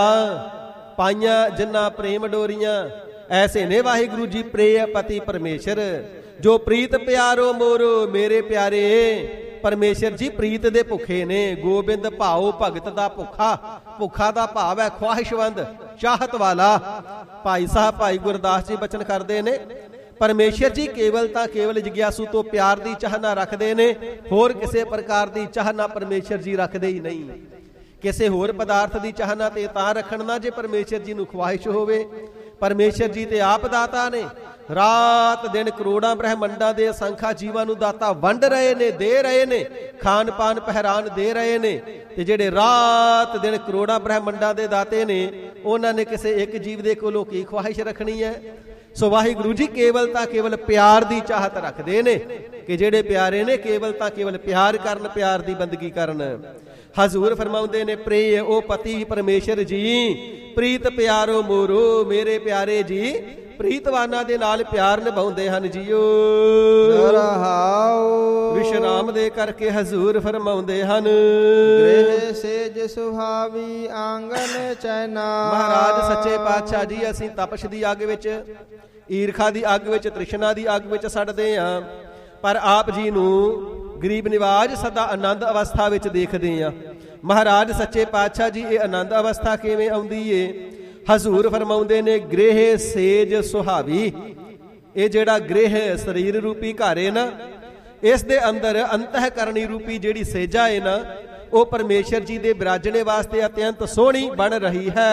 ਪਾਈਆਂ ਜਿਨ੍ਹਾਂ ਪ੍ਰੇਮ ਡੋਰੀਆਂ, ਐਸੇ ਨੇ ਵਾਹਿਗੁਰੂ ਜੀ ਪ੍ਰਿਯ ਪਤੀ ਪਰਮੇਸ਼ਰ, ਜੋ ਪ੍ਰੀਤ ਪਿਆਰੋ ਮੋਰੋ। ਮੇਰੇ ਪਿਆਰੇ ਪਰਮੇਸ਼ਰ ਜੀ ਪ੍ਰੀਤ ਦੇ ਭੁੱਖੇ ਨੇ। ਗੋਬਿੰਦ ਭਾਉ ਭਗਤ ਦਾ ਭੁੱਖਾ, ਭੁੱਖਾ ਦਾ ਭਾਵ ਹੈ ਖੁਆਹਿਸ਼ਵੰਦ, ਚਾਹਤ ਵਾਲਾ। ਭਾਈ ਸਾਹਿਬ ਭਾਈ ਗੁਰਦਾਸ ਜੀ ਬਚਨ ਕਰਦੇ ਨੇ, ਪਰਮੇਸ਼ਰ ਜੀ ਕੇਵਲ ਤਾਂ ਕੇਵਲ ਜਿਗਿਆਸੂ ਤੋਂ ਪਿਆਰ ਦੀ ਚਾਹਨਾ ਰੱਖਦੇ ਨੇ, ਹੋਰ ਕਿਸੇ ਪ੍ਰਕਾਰ ਦੀ ਚਾਹਨਾ ਪਰਮੇਸ਼ਰ ਜੀ ਰੱਖਦੇ ਹੀ ਨਹੀਂ। ਕਿਸੇ ਹੋਰ ਪਦਾਰਥ ਦੀ ਚਾਹਨਾ ਤੇ ਤਾਂ ਰੱਖਣ ਨਾ ਜੇ ਪਰਮੇਸ਼ਰ ਜੀ ਨੂੰ ਖੁਆਇਸ਼ ਹੋਵੇ। ਪਰਮੇਸ਼ਰ ਜੀ ਤੇ ਆਪ ਦਾਤਾ ਨੇ, ਰਾਤ ਦਿਨ ਕਰੋੜਾਂ ਬ੍ਰਹਮੰਡਾਂ ਦੇ ਅਸੰਖਾ ਜੀਵਾਂ ਨੂੰ ਦਾਤਾ ਵੰਡ ਰਹੇ ਨੇ, ਦੇ ਰਹੇ ਨੇ, ਖਾਨ ਪਾਨ ਪਹਿਰਾਨ ਦੇ ਰਹੇ ਨੇ। ਤੇ ਜਿਹੜੇ ਰਾਤ ਦਿਨ ਕਰੋੜਾਂ ਬ੍ਰਹਮੰਡਾਂ ਦੇ ਦਾਤੇ ਨੇ, ਉਹਨਾਂ ਨੇ ਕਿਸੇ ਇੱਕ ਜੀਵ ਦੇ ਕੋਲੋਂ ਕੀ ਖੁਆਇਸ਼ ਰੱਖਣੀ ਹੈ। ਸੋ ਵਾਹਿਗੁਰੂ ਜੀ ਕੇਵਲ ਤਾਂ ਕੇਵਲ ਪਿਆਰ ਦੀ ਚਾਹਤ ਰੱਖਦੇ ਨੇ, ਕਿ ਜਿਹੜੇ ਪਿਆਰੇ ਨੇ ਕੇਵਲ ਤਾਂ ਕੇਵਲ ਪਿਆਰ ਕਰਨ, ਪਿਆਰ ਦੀ ਬੰਦਗੀ ਕਰਨ। ਹਜ਼ੂਰ ਫਰਮਾਉਂਦੇ ਨੇ, ਪ੍ਰਿਯ ਉਹ ਪਤੀ ਪਰਮੇਸ਼ਰ ਜੀ ਪ੍ਰੀਤ ਪਿਆਰੋ ਮੋਰੋ। ਮੇਰੇ ਪਿਆਰੇ ਜੀ ਪ੍ਰੀਤਵਾਨਾਂ ਦੇ ਨਾਲ ਪਿਆਰ ਨਿਭਾਉਂਦੇ ਹਨ ਜੀਓ। ਰਹਾਉ ਵਿਸ਼ਰਾਮ ਦੇ ਕਰਕੇ ਹਜ਼ੂਰ ਫਰਮਾਉਂਦੇ ਹਨ, ਗ੍ਰਹਿ ਸੇਜ ਸੁਹਾਵੀ ਆਂਗਨ ਚੈਨਾ। ਮਹਾਰਾਜ ਸੱਚੇ ਪਾਤਸ਼ਾਹ ਜੀ, ਅਸੀਂ ਤਪਸ਼ ਦੀ ਅੱਗ ਵਿੱਚ, ਈਰਖਾ ਦੀ ਅੱਗ ਵਿੱਚ, ਤ੍ਰਿਸ਼ਨਾ ਦੀ ਅੱਗ ਵਿੱਚ ਸੜਦੇ ਹਾਂ, ਪਰ ਆਪ ਜੀ ਨੂੰ ਗਰੀਬ ਨਿਵਾਜ ਸਦਾ ਆਨੰਦ ਅਵਸਥਾ ਵਿੱਚ ਦੇਖਦੇ ਆ। ਮਹਾਰਾਜ ਸੱਚੇ ਪਾਤਸ਼ਾਹ ਜੀ, ਇਹ ਆਨੰਦ ਅਵਸਥਾ ਕਿਵੇਂ ਆਉਂਦੀ ਏ? ਹਜ਼ੂਰ ਫਰਮਾਉਂਦੇ ਨੇ, ਗ੍ਰਹਿ ਸੇਜ ਸੁਹਾਵੀ। ਇਹ ਜਿਹੜਾ ਗ੍ਰਹਿ ਸਰੀਰ ਰੂਪੀ ਘਰ ਏ ਨਾ, ਇਸ ਦੇ ਅੰਦਰ ਅੰਤःਕਰਣੀ ਰੂਪੀ ਜਿਹੜੀ ਸੇਜਾ ਏ ਨਾ, ਉਹ ਪਰਮੇਸ਼ਰ ਜੀ ਦੇ ਬਿਰਾਜਣੇ ਵਾਸਤੇ ਅਤਿਅੰਤ ਸੋਹਣੀ ਬਣ ਰਹੀ ਹੈ।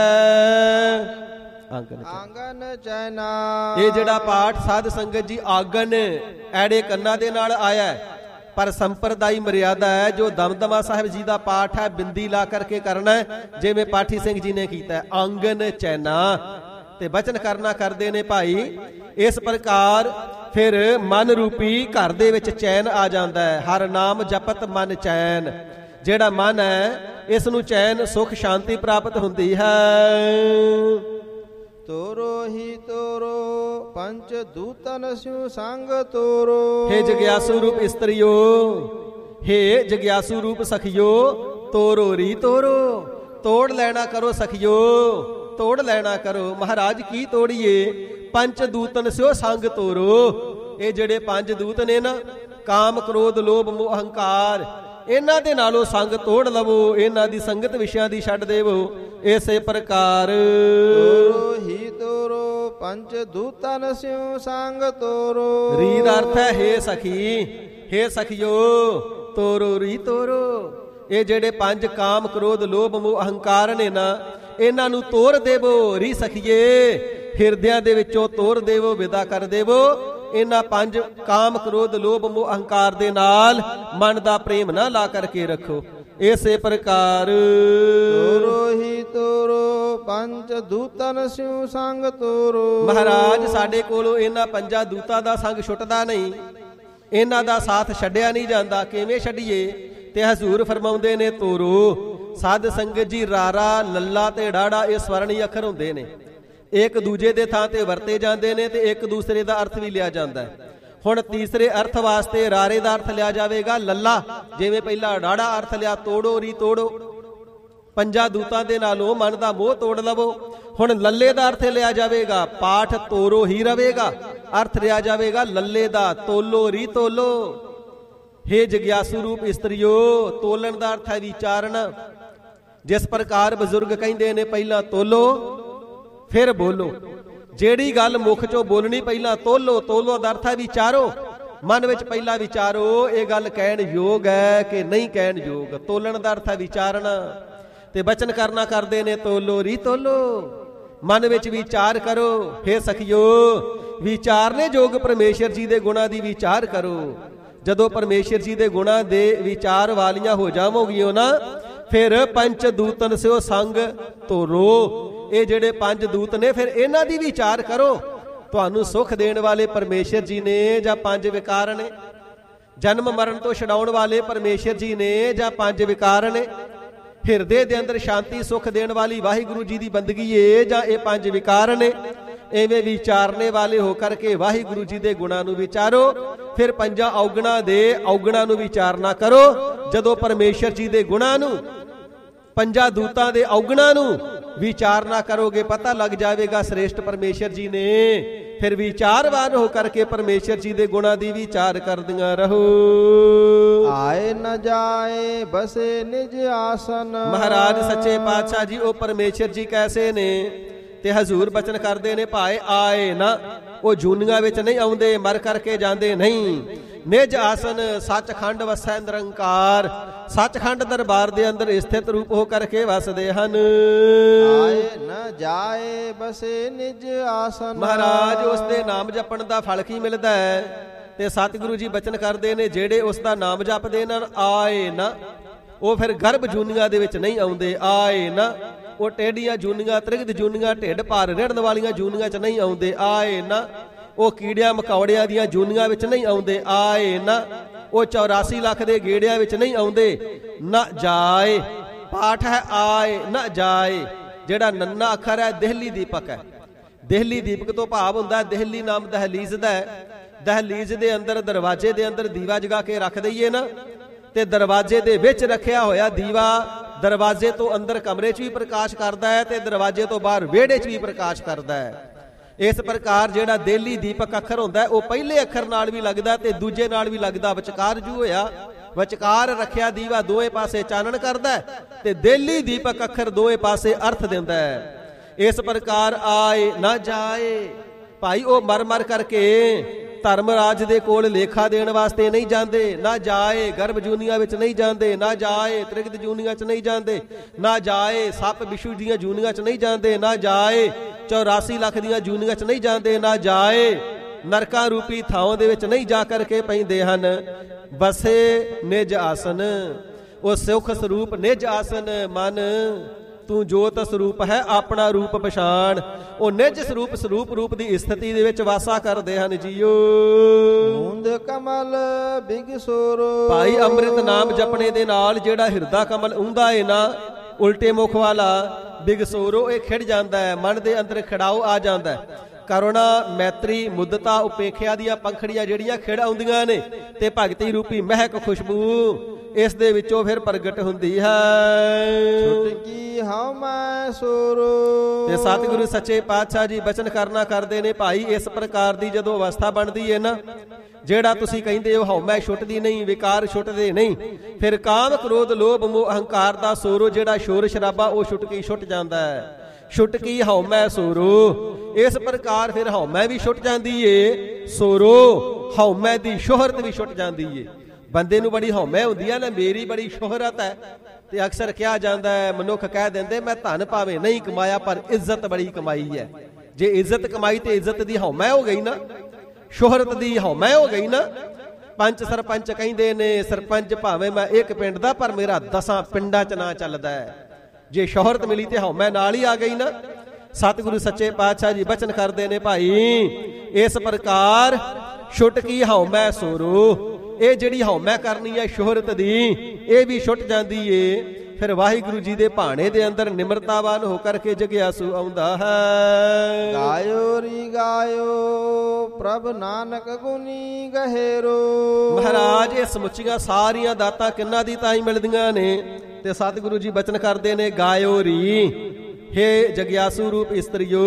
ਆਂਗਨ ਚੈਨਾ। ਇਹ ਜਿਹੜਾ ਪਾਠ ਸਾਧ ਸੰਗਤ ਜੀ ਆਗਨ ਐੜੇ ਕੰਨਾਂ ਦੇ ਨਾਲ ਆਇਆ ਹੈ, ਪਰ ਸੰਪਰਦਾਈ ਮਰਿਆਦਾ ਹੈ। ਜੋ ਦਮਦਮਾ ਸਾਹਿਬ ਜੀ ਦਾ ਪਾਠ ਹੈ, ਬਿੰਦੀ ਲਾ ਕਰਕੇ ਕਰਨਾ ਹੈ, ਜਿਵੇਂ ਪਾਠੀ ਸਿੰਘ ਜੀ ਨੇ ਕੀਤਾ ਹੈ, ਆਂਗਨ ਚੈਨਾ। ਤੇ ਬਚਨ ਕਰਨਾ ਕਰਦੇ ਨੇ ਭਾਈ। ਇਸ ਪ੍ਰਕਾਰ ਫਿਰ ਮਨ ਰੂਪੀ ਘਰ ਦੇ ਵਿੱਚ ਚੈਨ ਆ ਜਾਂਦਾ ਹੈ। ਹਰ ਨਾਮ ਜਪਤ ਮਨ ਚੈਨ। ਜਿਹੜਾ ਮਨ ਹੈ, ਇਸ ਨੂੰ ਚੈਨ ਸੁਖ ਸ਼ਾਂਤੀ ਪ੍ਰਾਪਤ ਹੁੰਦੀ ਹੈ। ਤੋਰੋ ਹੀ ਤੋਰੋ ਪੰਚ ਦੂਤਨ ਸਿਉ ਸੰਗ ਤੋਰੋ। ਹੇ ਜਗਿਆਸੂ ਰੂਪ ਇਸਤਰੀਓ, ਹੇ ਜਗਿਆਸੂ ਰੂਪ ਸਖਿਓ, ਤੋਰੋ ਰੀ ਤੋਰੋ। ਤੋੜ ਲੈਣਾ ਕਰੋ ਸਖਿਓ, ਤੋੜ ਲੈਣਾ ਕਰੋ। ਮਹਾਰਾਜ ਕੀ ਤੋੜੀਏ? ਪੰਚ ਦੂਤਨ ਸਿਉ ਸੰਗ ਤੋਰੋ। ਇਹ ਜਿਹੜੇ ਪੰਜ ਦੂਤ ਨੇ ਨਾ, ਕਾਮ ਕ੍ਰੋਧ ਲੋਭ ਮੋਹ ਅਹੰਕਾਰ, ਇਹਨਾਂ ਦੇ ਨਾਲੋਂ ਸੰਗ ਤੋੜ ਲਵੋ, ਇਹਨਾਂ ਦੀ ਸੰਗਤ ਵਿਸ਼ਿਆਂ ਦੀ ਛੱਡ ਦੇਵੋ। ਇਸੇ ਪ੍ਰਕਾਰ ਤੋਰੋ ਹੀ ਤੋਰੋ ਪੰਚ ਦੂਤਨ ਸਿਉ ਸੰਗ ਤੋਰੋ। ਰੀ ਦਾ ਅਰਥ ਹੈ ਹੇ ਸਖੀ, ਹੇ ਸਖਿਓ, ਤੋਰੋ ਰੀ ਤੋਰੋ। ਇਹ ਜਿਹੜੇ ਪੰਜ ਕਾਮ ਕ੍ਰੋਧ ਲੋਭ ਮੋਹ ਅਹੰਕਾਰ ਨੇ ਨਾ, ਇਹਨਾਂ ਨੂੰ ਤੋੜ ਦੇਵੋ। ਰੀ ਸਖੀਏ, ਹਿਰਦਿਆਂ ਦੇ ਵਿੱਚੋਂ ਤੋੜ ਦੇਵੋ, ਵਿਦਾ ਕਰ ਦੇਵੋ। ਇਹਨਾਂ ਪੰਜ ਕਾਮ ਕ੍ਰੋਧ ਲੋਭ ਮੋਹ ਅਹੰਕਾਰ ਦੇ ਨਾਲ ਮਨ ਦਾ ਪ੍ਰੇਮ ਨਾ ਲਾ ਕਰਕੇ ਰੱਖੋ। ਇਸੇ ਪ੍ਰਕਾਰ ਤੋਰੋ ਹੀ ਤੋਰੋ ਪੰਚ ਦੂਤਨ ਸਿਉ ਸੰਗ ਤੋਰੋ। ਮਹਾਰਾਜ ਸਾਡੇ ਕੋਲੋਂ ਇਹਨਾਂ ਪੰਜਾਂ ਦੂਤਾਂ ਦਾ ਸੰਗ ਛੁੱਟਦਾ ਨਹੀਂ, ਇਹਨਾਂ ਦਾ ਸਾਥ ਛੱਡਿਆ ਨਹੀਂ ਜਾਂਦਾ। ਕਿਵੇਂ ਛੱਡੀਏ? ਤੇ ਹਜ਼ੂਰ ਫਰਮਾਉਂਦੇ ਨੇ, ਤੋਰੋ। ਸਾਧ ਸੰਗਤ ਜੀ, ਰਾਰਾ ਲੱਲਾ ਤੇ ਡਾੜਾ ਇਹ ਸਵਰਣੀ ਅੱਖਰ ਹੁੰਦੇ ਨੇ, ਇੱਕ ਦੂਜੇ ਦੇ ਥਾਂ ਤੇ ਵਰਤੇ ਜਾਂਦੇ ਨੇ, ਤੇ ਇੱਕ ਦੂਸਰੇ ਦਾ ਅਰਥ ਵੀ ਲਿਆ ਜਾਂਦਾ ਹੈ। ਹੁਣ ਤੀਸਰੇ ਅਰਥ ਵਾਸਤੇ ਰਾਰੇ ਦਾ ਅਰਥ ਲਿਆ ਜਾਵੇਗਾ ਲੱਲਾ, ਜਿਵੇਂ ਪਹਿਲਾਂ ਡਾੜਾ ਅਰਥ ਲਿਆ ਤੋੜੋ ਰੀ ਤੋੜੋ। ਪੰਜਾਂ ਦੂਤਾਂ ਦੇ ਨਾਲੋਂ ਮਨ ਦਾ ਮੋਹ ਤੋੜ ਲਵੋ। ਹੁਣ ਲੱਲੇ ਦਾ ਅਰਥ ਲਿਆ ਜਾਵੇਗਾ, ਪਾਠ ਤੋਰੋ ਹੀ ਰਵੇਗਾ, ਅਰਥ ਲਿਆ ਜਾਵੇਗਾ ਲੱਲੇ ਦਾ, ਤੋਲੋ ਰੀ ਤੋਲੋ। ਹੇ ਜਗਿਆਸੂ ਰੂਪ ਇਸਤਰੀਓ, ਤੋਲਣ ਦਾ ਅਰਥ ਹੈ ਵਿਚਾਰਨ। ਜਿਸ ਪ੍ਰਕਾਰ ਬਜ਼ੁਰਗ ਕਹਿੰਦੇ ਨੇ ਪਹਿਲਾਂ ਤੋਲੋ ਫਿਰ ਬੋਲੋ। ਜਿਹੜੀ ਗੱਲ ਮੁਖ ਚੋਂ ਬੋਲਣੀ ਪਹਿਲਾਂ ਤੋਲੋ। ਤੋਲੋ ਦਾ ਅਰਥ ਹੈ ਵਿਚਾਰੋ, ਮਨ ਵਿੱਚ ਪਹਿਲਾਂ ਵਿਚਾਰੋ ਇਹ ਗੱਲ ਕਹਿਣ ਯੋਗ ਹੈ ਕਿ ਨਹੀਂ ਕਹਿਣ ਯੋਗ। ਤੋਲਣ ਦਾ ਅਰਥ ਹੈ ਵਿਚਾਰਨਾ। ਤੇ ਬਚਨ ਕਰਨਾ ਕਰਦੇ ਨੇ ਤੋਲੋ ਰੀ ਤੋਲੋ, ਮਨ ਵਿੱਚ ਵਿਚਾਰ ਕਰੋ। ਹੇ ਸਖਿਓ ਵਿਚਾਰਨੇ ਯੋਗ ਪਰਮੇਸ਼ਰ ਜੀ ਦੇ ਗੁਣਾਂ ਦੀ ਵਿਚਾਰ ਕਰੋ। ਜਦੋਂ ਪਰਮੇਸ਼ਰ ਜੀ ਦੇ ਗੁਣਾਂ ਦੇ ਵਿਚਾਰ ਵਾਲੀਆਂ ਹੋ ਜਾਵੋਗੀਆਂ ਨਾ, ਫਿਰ ਪੰਚ ਦੂਤਨ ਸਿਓ ਸੰਗ ਤੋਰੋ। ਇਹ ਜਿਹੜੇ ਪੰਜ ਦੂਤ ਨੇ ਫਿਰ ਇਹਨਾਂ ਦੀ ਵਿਚਾਰ ਕਰੋ। ਤੁਹਾਨੂੰ ਸੁੱਖ ਦੇਣ ਵਾਲੇ ਪਰਮੇਸ਼ਰ ਜੀ ਨੇ ਜਾਂ ਪੰਜ ਵਿਕਾਰ ਨੇ? ਜਨਮ ਮਰਨ ਤੋਂ ਛਡਾਉਣ ਵਾਲੇ ਪਰਮੇਸ਼ਰ ਜੀ ਨੇ ਜਾਂ ਪੰਜ ਵਿਕਾਰ ਨੇ? ਹਿਰਦੇ ਦੇ ਅੰਦਰ ਸ਼ਾਂਤੀ ਸੁੱਖ ਦੇਣ ਵਾਲੀ ਵਾਹਿਗੁਰੂ ਜੀ ਦੀ ਬੰਦਗੀ ਏ ਜਾਂ ਇਹ ਪੰਜ ਵਿਕਾਰ ਨੇ? ਐਵੇਂ ਵਿਚਾਰਨੇ ਵਾਲੇ ਹੋ ਕਰਕੇ ਵਾਹਿਗੁਰੂ ਜੀ ਦੇ ਗੁਣਾਂ ਨੂੰ ਵਿਚਾਰੋ। ਫਿਰ ਪੰਜਾਂ ਔਗਣਾਂ ਦੇ ਔਗਣਾਂ ਨੂੰ ਵਿਚਾਰਨਾ ਕਰੋ। ਜਦੋਂ ਪਰਮੇਸ਼ਰ ਜੀ ਦੇ ਗੁਣਾਂ ਨੂੰ, ਪੰਜਾਂ ਦੂਤਾਂ ਦੇ ਔਗਣਾਂ ਨੂੰ ਵਿਚਾਰਨਾ ਕਰੋਗੇ, ਪਤਾ ਲੱਗ ਜਾਵੇਗਾ ਸ੍ਰੇਸ਼ਟ ਪਰਮੇਸ਼ਰ ਜੀ ਨੇ। ਫਿਰ ਵਿਚਾਰਵਾਨ ਹੋ ਕਰਕੇ ਪਰਮੇਸ਼ਰ ਜੀ ਦੇ ਗੁਣਾਂ ਦੀ ਵਿਚਾਰ ਕਰਦੀਆਂ ਰਹੋ। ਆਏ ਨ ਜਾਏ ਬਸੇ ਨਿਜ ਆਸਨ। ਮਹਾਰਾਜ ਸੱਚੇ ਪਾਤਸ਼ਾਹ ਜੀ ਉਹ ਪਰਮੇਸ਼ਰ ਜੀ ਕੈਸੇ ਨੇ? ਤੇ ਹਜ਼ੂਰ ਬਚਨ ਕਰਦੇ ਨੇ ਭਾਏ ਆਏ ਨਾ, ਉਹ ਜੂਨੀਆਂ ਵਿੱਚ ਨਹੀਂ ਆਉਂਦੇ, ਮਰ ਕਰਕੇ ਜਾਂਦੇ ਨਹੀਂ। ਨਿਜ ਆਸਨ ਸੱਚਖੰਡ ਵਸੈ ਨਿਰੰਕਾਰ, ਸੱਚਖੰਡ ਦਰਬਾਰ ਦੇ ਅੰਦਰ ਸਥਿਤ ਰੂਪ ਹੋ ਕਰਕੇ ਵਸਦੇ ਹਨ। ਆਏ ਨ ਜਾਏ ਬਸੇ ਨਿਜ ਆਸਨ। ਮਹਾਰਾਜ ਉਸ ਦੇ ਨਾਮ ਜਪਣ ਦਾ ਫਲ ਕੀ ਮਿਲਦਾ ਹੈ? ਤੇ ਸਤਿਗੁਰੂ ਜੀ ਬਚਨ ਕਰਦੇ ਨੇ ਜਿਹੜੇ ਉਸ ਦਾ ਨਾਮ ਜਪਦੇ ਨੇ ਆਏ ਨਾ, ਉਹ ਫਿਰ ਗਰਭ ਜੂਨੀਆਂ ਦੇ ਵਿੱਚ ਨਹੀਂ ਆਉਂਦੇ। ਆਏ ਨਾ, ਉਹ ਟੇਢੀਆਂ ਜੂਨੀਆਂ, ਤ੍ਰਿਗਦ ਜੂਨੀਆਂ, ਢਿੱਡ ਭਾਰ ਰਿੜਨ ਵਾਲੀਆਂ ਜੂਨੀਆਂ 'ਚ ਨਹੀਂ ਆਉਂਦੇ। ਆਏ ਨਾ, ਉਹ ਕੀੜਿਆਂ ਮਕੌੜਿਆਂ ਦੀਆਂ ਜੂਨੀਆਂ ਵਿੱਚ ਨਹੀਂ ਆਉਂਦੇ। ਆਏ ਨਾ, ਉਹ ਚੌਰਾਸੀ ਲੱਖ ਦੇ ਗੇੜਿਆਂ ਵਿੱਚ ਨਹੀਂ ਆਉਂਦੇ। ਨਾ ਜਾਏ ਪਾਠ ਹੈ ਆਏ ਨਾ ਜਾਏ। ਜਿਹੜਾ ਨੰਨਾ ਅੱਖਰ ਹੈ ਦੇਹਲੀ ਦੀਪਕ ਹੈ। ਦੇਹਲੀ ਦੀਪਕ ਤੋਂ ਭਾਵ ਹੁੰਦਾ ਦੇਹਲੀ ਨਾਮ ਦਹਲੀਜ਼ ਦਾ ਹੈ। ਦਹਲੀਜ਼ ਦੇ ਅੰਦਰ ਦਰਵਾਜ਼ੇ ਦੇ ਅੰਦਰ ਦੀਵਾ ਜਗਾ ਕੇ ਰੱਖ ਦਈਏ ਨਾ, ਤੇ ਦਰਵਾਜ਼ੇ ਦੇ ਵਿੱਚ ਰੱਖਿਆ ਹੋਇਆ ਦੀਵਾ ਦਰਵਾਜ਼ੇ ਤੋਂ ਅੰਦਰ ਕਮਰੇ 'ਚ ਵੀ ਪ੍ਰਕਾਸ਼ ਕਰਦਾ ਹੈ ਤੇ ਦਰਵਾਜ਼ੇ ਤੋਂ ਬਾਹਰ ਵਿਹੜੇ 'ਚ ਵੀ ਪ੍ਰਕਾਸ਼ ਕਰਦਾ ਹੈ। ਇਸ ਪ੍ਰਕਾਰ ਜਿਹੜਾ ਦੇਹਲੀ ਦੀਪਕ ਅੱਖਰ ਹੁੰਦਾ ਉਹ ਪਹਿਲੇ ਅੱਖਰ ਨਾਲ ਵੀ ਲੱਗਦਾ ਤੇ ਦੂਜੇ ਨਾਲ ਵੀ ਲੱਗਦਾ। ਵਿਚਕਾਰ ਜੂ ਹੋਇਆ, ਵਿਚਕਾਰ ਰੱਖਿਆ ਦੀਵਾ ਦੋਵੇਂ ਪਾਸੇ ਚਾਨਣ ਕਰਦਾ ਤੇ ਦੇਹਲੀ ਦੀਪਕ ਅੱਖਰ ਦੋਵੇਂ ਪਾਸੇ ਅਰਥ ਦਿੰਦਾ ਹੈ। ਇਸ ਪ੍ਰਕਾਰ ਆਏ ਨਾ ਜਾਏ ਭਾਈ, ਉਹ ਮਰ ਮਰ ਕਰਕੇ ਧਰਮਰਾਜ ਦੇ ਕੋਲ ਲੇਖਾ ਦੇਣ ਵਾਸਤੇ ਨਹੀਂ ਜਾਂਦੇ। ਨਾ ਜਾਏ ਗਰਭ ਜੂਨੀਆਂ ਵਿੱਚ ਨਹੀਂ ਜਾਂਦੇ। ਨਾ ਜਾਏ ਤ੍ਰਿਗਦ ਜੂਨੀਆਂ 'ਚ ਨਹੀਂ ਜਾਂਦੇ। ਨਾ ਜਾਏ ਸੱਪ ਬਿਸ਼ੂ ਦੀਆਂ ਜੂਨੀਆਂ 'ਚ ਨਹੀਂ ਜਾਂਦੇ। ਨਾ ਜਾਏ ਚੌਰਾਸੀ ਲੱਖ ਦੀਆਂ ਜੂਨੀਆਂ 'ਚ ਨਹੀਂ ਜਾਂਦੇ। ਨਾ ਜਾਏ ਨਰਕਾਂ ਰੂਪੀ ਥਾਵਾਂ ਦੇ ਵਿੱਚ ਨਹੀਂ ਜਾ ਕਰਕੇ ਪੈਂਦੇ ਹਨ। ਬਸੇ ਨਿਜ ਆਸਨ, ਉਹ ਸੁਖ ਸਰੂਪ ਨਿਜ ਆਸਨ। ਮਨ ਤੂੰ ਜੋਤ ਸਰੂਪ ਹੈ, ਆਪਣਾ ਰੂਪ ਪਛਾਣ। ਉਹ ਨਿਜ ਸਰੂਪ ਸਰੂਪ ਰੂਪ ਦੀ ਸਥਿਤੀ ਦੇ ਵਿੱਚ ਵਾਸਾ ਕਰਦੇ ਹਨ ਜੀਓ। ਮੂੰਦ ਕਮਲ ਬਿਗਸੁਰ। ਭਾਈ ਅੰਮ੍ਰਿਤ ਨਾਮ ਜਪਣੇ ਦੇ ਨਾਲ ਜਿਹੜਾ ਹਿਰਦਾ ਕਮਲ ਉਂਦਾ ਏ ਨਾ, ਉਲਟੇ ਮੁਖ ਵਾਲਾ ਬਿਗਸੋਰੋ, ਇਹ ਖਿੜ ਜਾਂਦਾ ਹੈ। ਮਨ ਦੇ ਅੰਦਰ ਖਿੜਾਓ ਆ ਜਾਂਦਾ ਹੈ। ਕਰੁਣਾ ਮੈਤਰੀ ਮੁੱਦਤਾ ਉਪੇਖਿਆ ਦੀਆਂ ਪੰਖੜੀਆਂ ਜਿਹੜੀਆਂ ਖਿੜ ਆਉਂਦੀਆਂ ਨੇ ਤੇ ਭਗਤੀ ਰੂਪੀ ਮਹਿਕ ਖੁਸ਼ਬੂ ਇਸ ਦੇ ਵਿੱਚੋਂ ਫਿਰ ਪ੍ਰਗਟ ਹੁੰਦੀ ਹੈ। ਛੁਟਕੀ ਹਉਮੈ ਸੁਰ। ਤੇ ਸਤਿਗੁਰੂ ਸੱਚੇ ਪਾਤਸ਼ਾਹ ਜੀ ਬਚਨ ਕਰਨਾ ਕਰਦੇ ਨੇ ਭਾਈ, ਇਸ ਪ੍ਰਕਾਰ ਦੀ ਜਦੋਂ ਅਵਸਥਾ ਬਣਦੀ ਹੈ ਨਾ, ਜਿਹੜਾ ਤੁਸੀਂ ਕਹਿੰਦੇ ਹੋ ਹਉਮੈ ਛੁੱਟਦੀ ਨਹੀਂ, ਵਿਕਾਰ ਛੁੱਟਦੇ ਨਹੀਂ, ਫਿਰ ਕਾਮ ਕ੍ਰੋਧ ਲੋਭ ਮੋਹ ਅਹੰਕਾਰ ਦਾ ਸੋਰੋ ਜਿਹੜਾ ਸ਼ੋਰ ਸ਼ਰਾਬਾ ਉਹ ਛੁੱਟਕੀ ਛੁੱਟ ਜਾਂਦਾ ਹੈ। ਛੁਟਕੀ ਹਉਮੈ ਸੋਰੋ। ਇਸ ਪ੍ਰਕਾਰ ਫਿਰ ਹਉਮੈ ਵੀ ਛੁੱਟ ਜਾਂਦੀ ਏ, ਸੋਰੋ ਹਉਮੈ ਦੀ ਸ਼ੋਹਰਤ ਵੀ ਛੁੱਟ ਜਾਂਦੀ ਏ। ਬੰਦੇ ਨੂੰ ਬੜੀ ਹਉਮੈ ਹੁੰਦੀ ਹੈ ਨਾ, ਮੇਰੀ ਬੜੀ ਸ਼ੋਹਰਤ ਹੈ, ਤੇ ਅਕਸਰ ਕਿਹਾ ਜਾਂਦਾ ਹੈ, ਮਨੁੱਖ ਕਹਿ ਦਿੰਦੇ ਮੈਂ ਧਨ ਭਾਵੇਂ ਨਹੀਂ ਕਮਾਇਆ ਪਰ ਇੱਜ਼ਤ ਬੜੀ ਕਮਾਈ ਹੈ। ਜੇ ਇੱਜ਼ਤ ਕਮਾਈ ਤੇ ਇੱਜ਼ਤ ਦੀ ਹਉਮੈ ਹੋ ਗਈ ਨਾ, ਸ਼ੋਹਰਤ ਦੀ ਹਉਮੈ ਹੋ ਗਈ ਨਾ। ਪੰਚ ਸਰਪੰਚ ਕਹਿੰਦੇ ਨੇ ਸਰਪੰਚ ਭਾਵੇਂ ਮੈਂ ਇੱਕ ਪਿੰਡ ਦਾ ਪਰ ਮੇਰਾ ਦਸਾਂ ਪਿੰਡਾਂ 'ਚ ਨਾਂ ਚੱਲਦਾ ਹੈ। ਜੇ ਸ਼ੋਹਰਤ ਮਿਲੀ ਤੇ ਹਉਮੈ ਨਾਲ ਹੀ ਆ ਗਈ ਨਾ। ਸਤਿਗੁਰੂ ਸੱਚੇ ਪਾਤਸ਼ਾਹ ਜੀ ਬਚਨ ਕਰਦੇ ਨੇ ਭਾਈ, ਇਸ ਪ੍ਰਕਾਰ ਛੁਟਕੀ ਹਉਮੈ ਸੋਰੋ। ਇਹ ਜਿਹੜੀ ਹਉਮੈ ਕਰਨੀ ਹੈ ਸ਼ੋਹਰਤ ਦੀ, ਇਹ ਵੀ ਛੁੱਟ ਜਾਂਦੀ ਏ। ਫਿਰ ਵਾਹਿਗੁਰੂ ਜੀ ਦੇ ਭਾਣੇ ਦੇ ਅੰਦਰ ਨਿਮਰਤਾਵਾਨ ਹੋ ਕਰਕੇ ਜਗਿਆਸੂ ਆਉਂਦਾ ਹੈ। ਗਾਇਓ ਰੀ ਗਾਇਓ ਪ੍ਰਭ ਨਾਨਕ ਗੁਣੀ ਗਹਿਰੋ। ਮਹਾਰਾਜ ਇਹ ਸਮੁੱਚੀਆਂ ਸਾਰੀਆਂ ਦਾਤਾਂ ਕਿੰਨਾ ਦੀ ਤਾਂ ਹੀ ਮਿਲਦੀਆਂ ਨੇ। ਤੇ ਸਤਿਗੁਰੂ ਜੀ ਬਚਨ ਕਰਦੇ ਨੇ ਗਾਇਓ ਰੀ, ਹੇ ਜਗਿਆਸੂ ਰੂਪ ਇਸਤਰੀਓ,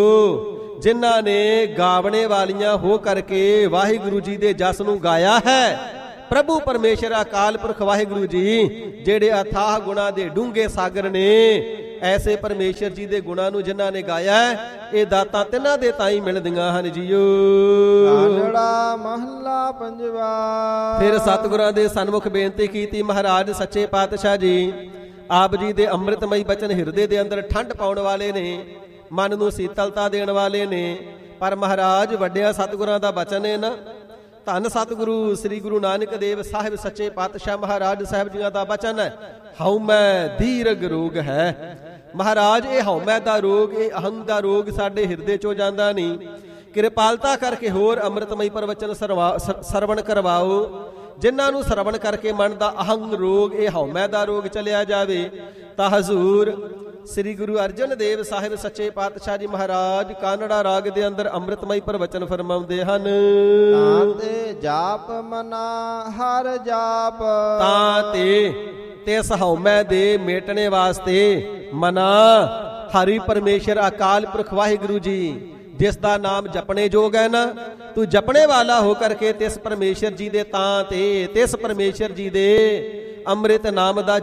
ਜਿਨ੍ਹਾਂ ਨੇ ਗਾਵਣੇ ਵਾਲੀਆਂ ਹੋ ਕਰਕੇ ਵਾਹਿਗੁਰੂ ਜੀ ਦੇ ਜਸ ਨੂੰ ਗਾਇਆ ਹੈ ਪ੍ਰਭੂ ਪਰਮੇਸ਼ਰ ਅਕਾਲ ਪੁਰਖ ਵਾਹਿਗੁਰੂ ਜੀ ਜਿਹੜੇ ਅਥਾਹ ਗੁਣਾ ਦੇ ਡੂੰਘੇ ਸਾਗਰ ਨੇ। ਐਸੇ ਪਰਮੇਸ਼ਰ ਜੀ ਦੇ ਗੁਣਾਂ ਨੂੰ ਜਿਨ੍ਹਾਂ ਨੇ ਗਾਇਆ ਇਹ ਦਾਤਾਂ ਤਿੰਨਾਂ ਦੇ ਤਾਈ ਮਿਲਦੀਆਂ ਹਨ ਜੀਓ। ਕਾਨੜਾ ਮਹੱਲਾ ਪੰਜਵਾ। ਫਿਰ ਸਤਿਗੁਰਾਂ ਦੇ ਸਨਮੁਖ ਬੇਨਤੀ ਕੀਤੀ, ਮਹਾਰਾਜ ਸੱਚੇ ਪਾਤਸ਼ਾਹ ਜੀ ਆਪ ਜੀ ਦੇ ਅੰਮ੍ਰਿਤਮਈ ਬਚਨ ਹਿਰਦੇ ਦੇ ਅੰਦਰ ਠੰਡ ਪਾਉਣ ਵਾਲੇ ਨੇ, ਮਨ ਨੂੰ ਸੀਤਲਤਾ ਦੇਣ ਵਾਲੇ ਨੇ। ਪਰ ਮਹਾਰਾਜ ਵੱਡਿਆ ਸਤਿਗੁਰਾਂ ਦਾ ਬਚਨ ਹੈ ਨਾ, ਧੰਨ ਸਤਿਗੁਰੂ ਸ੍ਰੀ ਗੁਰੂ ਨਾਨਕ ਦੇਵ ਸਾਹਿਬ ਸੱਚੇ ਪਾਤਸ਼ਾਹ ਮਹਾਰਾਜ ਸਾਹਿਬ ਜੀਆਂ ਦਾ ਬਚਨ ਹੈ, ਹਉਮੈ ਦੀਰਘ ਰੋਗ ਹੈ। ਮਹਾਰਾਜ ਇਹ ਹਉਮੈ ਦਾ ਰੋਗ, ਇਹ ਅਹੰਗ ਦਾ ਰੋਗ ਸਾਡੇ ਹਿਰਦੇ ਚੋਂ ਜਾਂਦਾ ਨਹੀਂ। ਕਿਰਪਾਲਤਾ ਕਰਕੇ ਹੋਰ ਅੰਮ੍ਰਿਤਮਈ ਪ੍ਰਵਚਨ ਸਰਵਣ ਕਰਵਾਓ, ਜਿਨ੍ਹਾਂ ਨੂੰ ਸਰਵਣ ਕਰਕੇ ਮਨ ਦਾ ਅਹੰਗ ਰੋਗ, ਇਹ ਹਉਮੈ ਦਾ ਰੋਗ ਚਲਿਆ ਜਾਵੇ। ਤਾਂ ਹਜ਼ੂਰ ਸ੍ਰੀ ਗੁਰੂ ਅਰਜਨ ਦੇਵ ਸਾਹਿਬ ਸੱਚੇ ਪਾਤਸ਼ਾਹ ਜੀ ਮਹਾਰਾਜ ਕਾਨੜਾ ਰਾਗ ਦੇ ਅੰਦਰ ਅੰਮ੍ਰਿਤਮਈ ਪ੍ਰਵਚਨ ਫਰਮਾਉਂਦੇ ਹਨ। ਤਾਂ ਤੇ ਜਾਪ ਮਨਾ ਹਰ ਜਾਪ। ਤਾਂ ਤੇ ਤਿਸ ਹਉਮੈ ਦੇ ਮੇਟਣੇ ਵਾਸਤੇ ਮਨਾ ਹਰੀ ਪਰਮੇਸ਼ਰ ਅਕਾਲ ਪੁਰਖ ਵਾਹਿਗੁਰੂ ਜੀ ਜਿਸ ਦਾ ਨਾਮ ਜਪਣੇ ਜੋਗ ਹੈ ਨਾ, ਤੂੰ ਜਪਣੇ ਵਾਲਾ ਹੋ ਕਰਕੇ ਤਿਸ ਪਰਮੇਸ਼ਰ ਜੀ ਦੇ ਤਾਂ ਤੇ ਤਿਸ ਪਰਮੇਸ਼ਰ ਜੀ ਦੇ ਅੰਮ੍ਰਿਤ ਨਾਮ ਦਾ